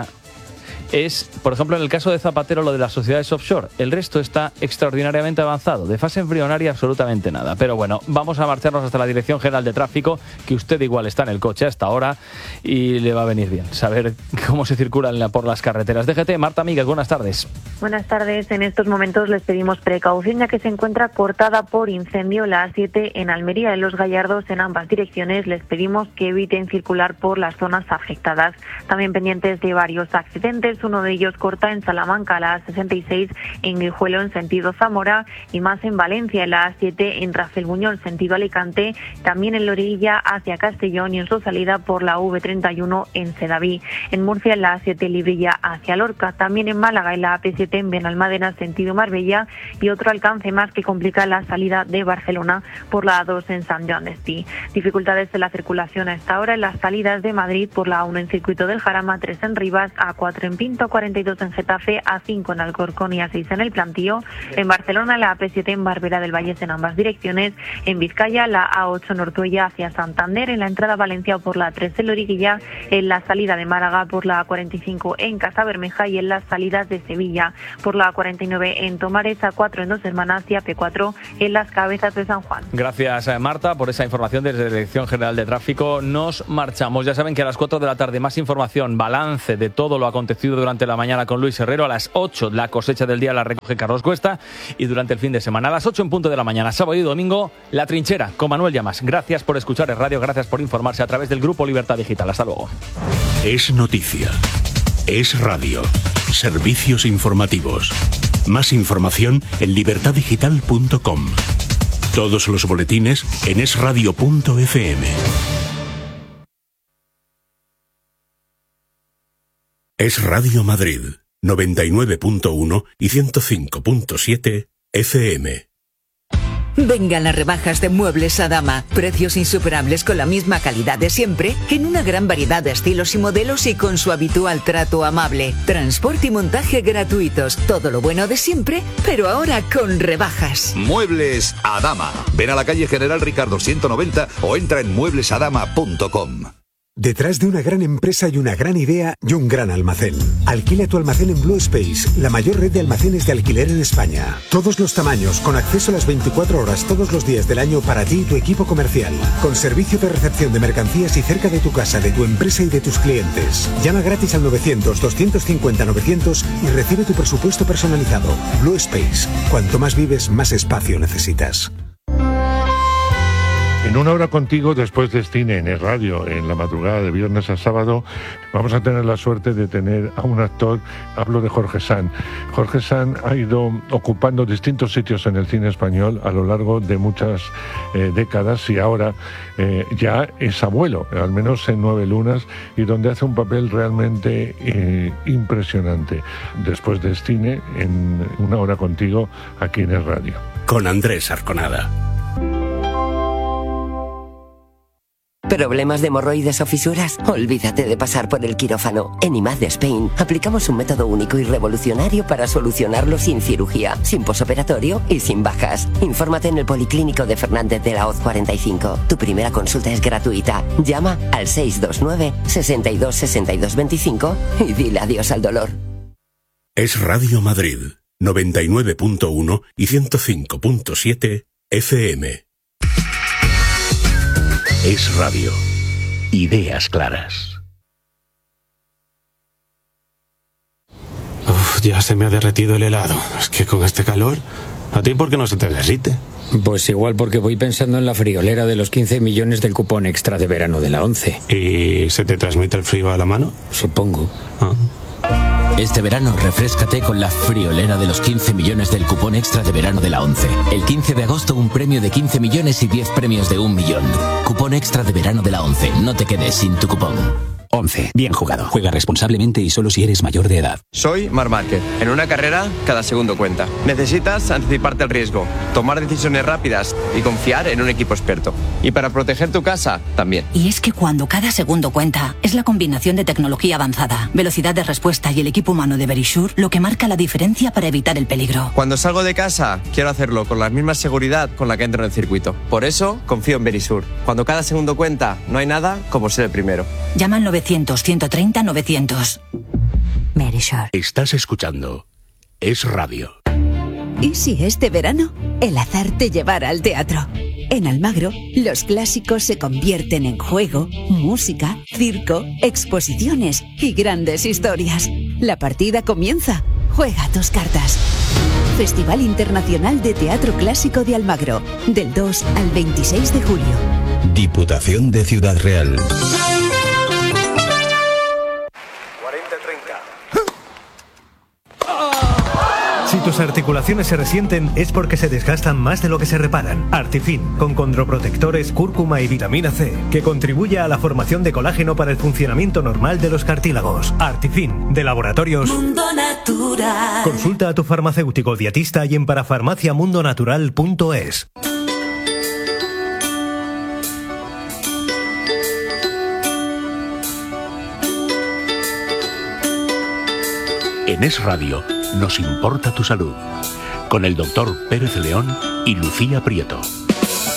es, por ejemplo, en el caso de Zapatero, lo de las sociedades offshore. El resto está extraordinariamente avanzado. De fase embrionaria, absolutamente nada. Pero bueno, vamos a marcharnos hasta la Dirección General de Tráfico, que usted igual está en el coche hasta ahora y le va a venir bien saber cómo se circula por las carreteras. DGT, Marta Míguez, buenas tardes. Buenas tardes. En estos momentos les pedimos precaución, ya que se encuentra cortada por incendio la A7 en Almería, en Los Gallardos, en ambas direcciones. Les pedimos que eviten circular por las zonas afectadas. También pendientes de varios accidentes. Uno de ellos corta en Salamanca, la A66 en Guijuelo en sentido Zamora, y más en Valencia, en la A7 en Rafelbuñol sentido Alicante, también en Lorilla hacia Castellón y en su salida por la V31 en Sedaví. En Murcia, en la A7 Librilla hacia Lorca, también en Málaga, en la AP7 en Benalmádena sentido Marbella, y otro alcance más que complica la salida de Barcelona por la A2 en Sant Joan d'Espí. Dificultades en la circulación a esta hora en las salidas de Madrid por la A1 en Circuito del Jarama, 3 en Rivas, A4 en Pinto, 42 en Getafe, A5 en Alcorcón y A6 en El Plantío. En Barcelona, la AP7 en Barberá del Vallés en ambas direcciones. En Vizcaya, la A8 en Ortuella hacia Santander, en la entrada a Valencia por la A3 en Loriguilla, en la salida de Málaga por la A45 en Casabermeja y en las salidas de Sevilla por la A49 en Tomares, A4 en Dos Hermanas y AP4 en las Cabezas de San Juan. Gracias, Marta, por esa información desde la Dirección General de Tráfico. Nos marchamos. Ya saben que a las 4 de la tarde más información, balance de todo lo acontecido durante la mañana con Luis Herrero. A las 8 la cosecha del día la recoge Carlos Cuesta, y durante el fin de semana a las 8 en punto de la mañana, sábado y domingo, La Trinchera con Manuel Llamas. Gracias por escuchar el radio, gracias por informarse a través del Grupo Libertad Digital. Hasta luego. Es noticia. Es radio. Servicios informativos. Más información en libertaddigital.com. Todos los boletines en esradio.fm. Es Radio Madrid, 99.1 y 105.7 FM. Vengan las rebajas de Muebles Adama. Precios insuperables con la misma calidad de siempre, en una gran variedad de estilos y modelos y con su habitual trato amable. Transporte y montaje gratuitos. Todo lo bueno de siempre, pero ahora con rebajas. Muebles Adama. Ven a la calle General Ricardo 190 o entra en mueblesadama.com. Detrás de una gran empresa y una gran idea y un gran almacén. Alquila tu almacén en Blue Space, la mayor red de almacenes de alquiler en España. Todos los tamaños, con acceso a las 24 horas todos los días del año para ti y tu equipo comercial. Con servicio de recepción de mercancías y cerca de tu casa, de tu empresa y de tus clientes. Llama gratis al 900-250-900 y recibe tu presupuesto personalizado. Blue Space. Cuanto más vives, más espacio necesitas. En una hora contigo, después de cine en el radio, en la madrugada de viernes a sábado, vamos a tener la suerte de tener a un actor. Hablo de Jorge Sanz. Jorge Sanz ha ido ocupando distintos sitios en el cine español a lo largo de muchas décadas, y ahora ya es abuelo, al menos en 9 lunas, y donde hace un papel realmente impresionante. Después de cine, en una hora contigo, aquí en el radio. Con Andrés Arconada. ¿Problemas de hemorroides o fisuras? Olvídate de pasar por el quirófano. En IMAD de Spain aplicamos un método único y revolucionario para solucionarlo sin cirugía, sin posoperatorio y sin bajas. Infórmate en el Policlínico de Fernández de la Hoz 45. Tu primera consulta es gratuita. Llama al 629 62 62 25 y dile adiós al dolor. Es Radio Madrid, 99.1 y 105.7 FM. Es radio. Ideas claras. Uf, ya se me ha derretido el helado. Es que con este calor, ¿a ti por qué no se te derrite? Pues igual porque voy pensando en la friolera de los 15 millones del cupón extra de verano de la 11. ¿Y se te transmite el frío a la mano? Supongo. Este verano refréscate con la friolera de los 15 millones del cupón extra de verano de la 11. El 15 de agosto un premio de 15 millones y 10 premios de 1 millón. Cupón extra de verano de la 11. No te quedes sin tu cupón. 11. Bien jugado. Juega responsablemente y solo si eres mayor de edad. Soy Marc Márquez. En una carrera, cada segundo cuenta. Necesitas anticiparte al riesgo, tomar decisiones rápidas y confiar en un equipo experto. Y para proteger tu casa, también. Y es que cuando cada segundo cuenta, es la combinación de tecnología avanzada, velocidad de respuesta y el equipo humano de Verisure lo que marca la diferencia para evitar el peligro. Cuando salgo de casa, quiero hacerlo con la misma seguridad con la que entro en el circuito. Por eso, confío en Verisure. Cuando cada segundo cuenta, no hay nada como ser el primero. Llama al 900-130-900. Verisure. Estás escuchando Es Radio. ¿Y si este verano el azar te llevara al teatro? En Almagro, los clásicos se convierten en juego, música, circo, exposiciones y grandes historias. La partida comienza. Juega tus cartas. Festival Internacional de Teatro Clásico de Almagro, del 2 al 26 de julio. Diputación de Ciudad Real. 40-30. Si tus articulaciones se resienten es porque se desgastan más de lo que se reparan. Artifin, con condroprotectores, cúrcuma y vitamina C, que contribuye a la formación de colágeno para el funcionamiento normal de los cartílagos. Artifin, de Laboratorios Mundo Natural. Consulta a tu farmacéutico dietista y en parafarmaciamundonatural.es. En Es Radio nos importa tu salud, con el doctor Pérez León y Lucía Prieto.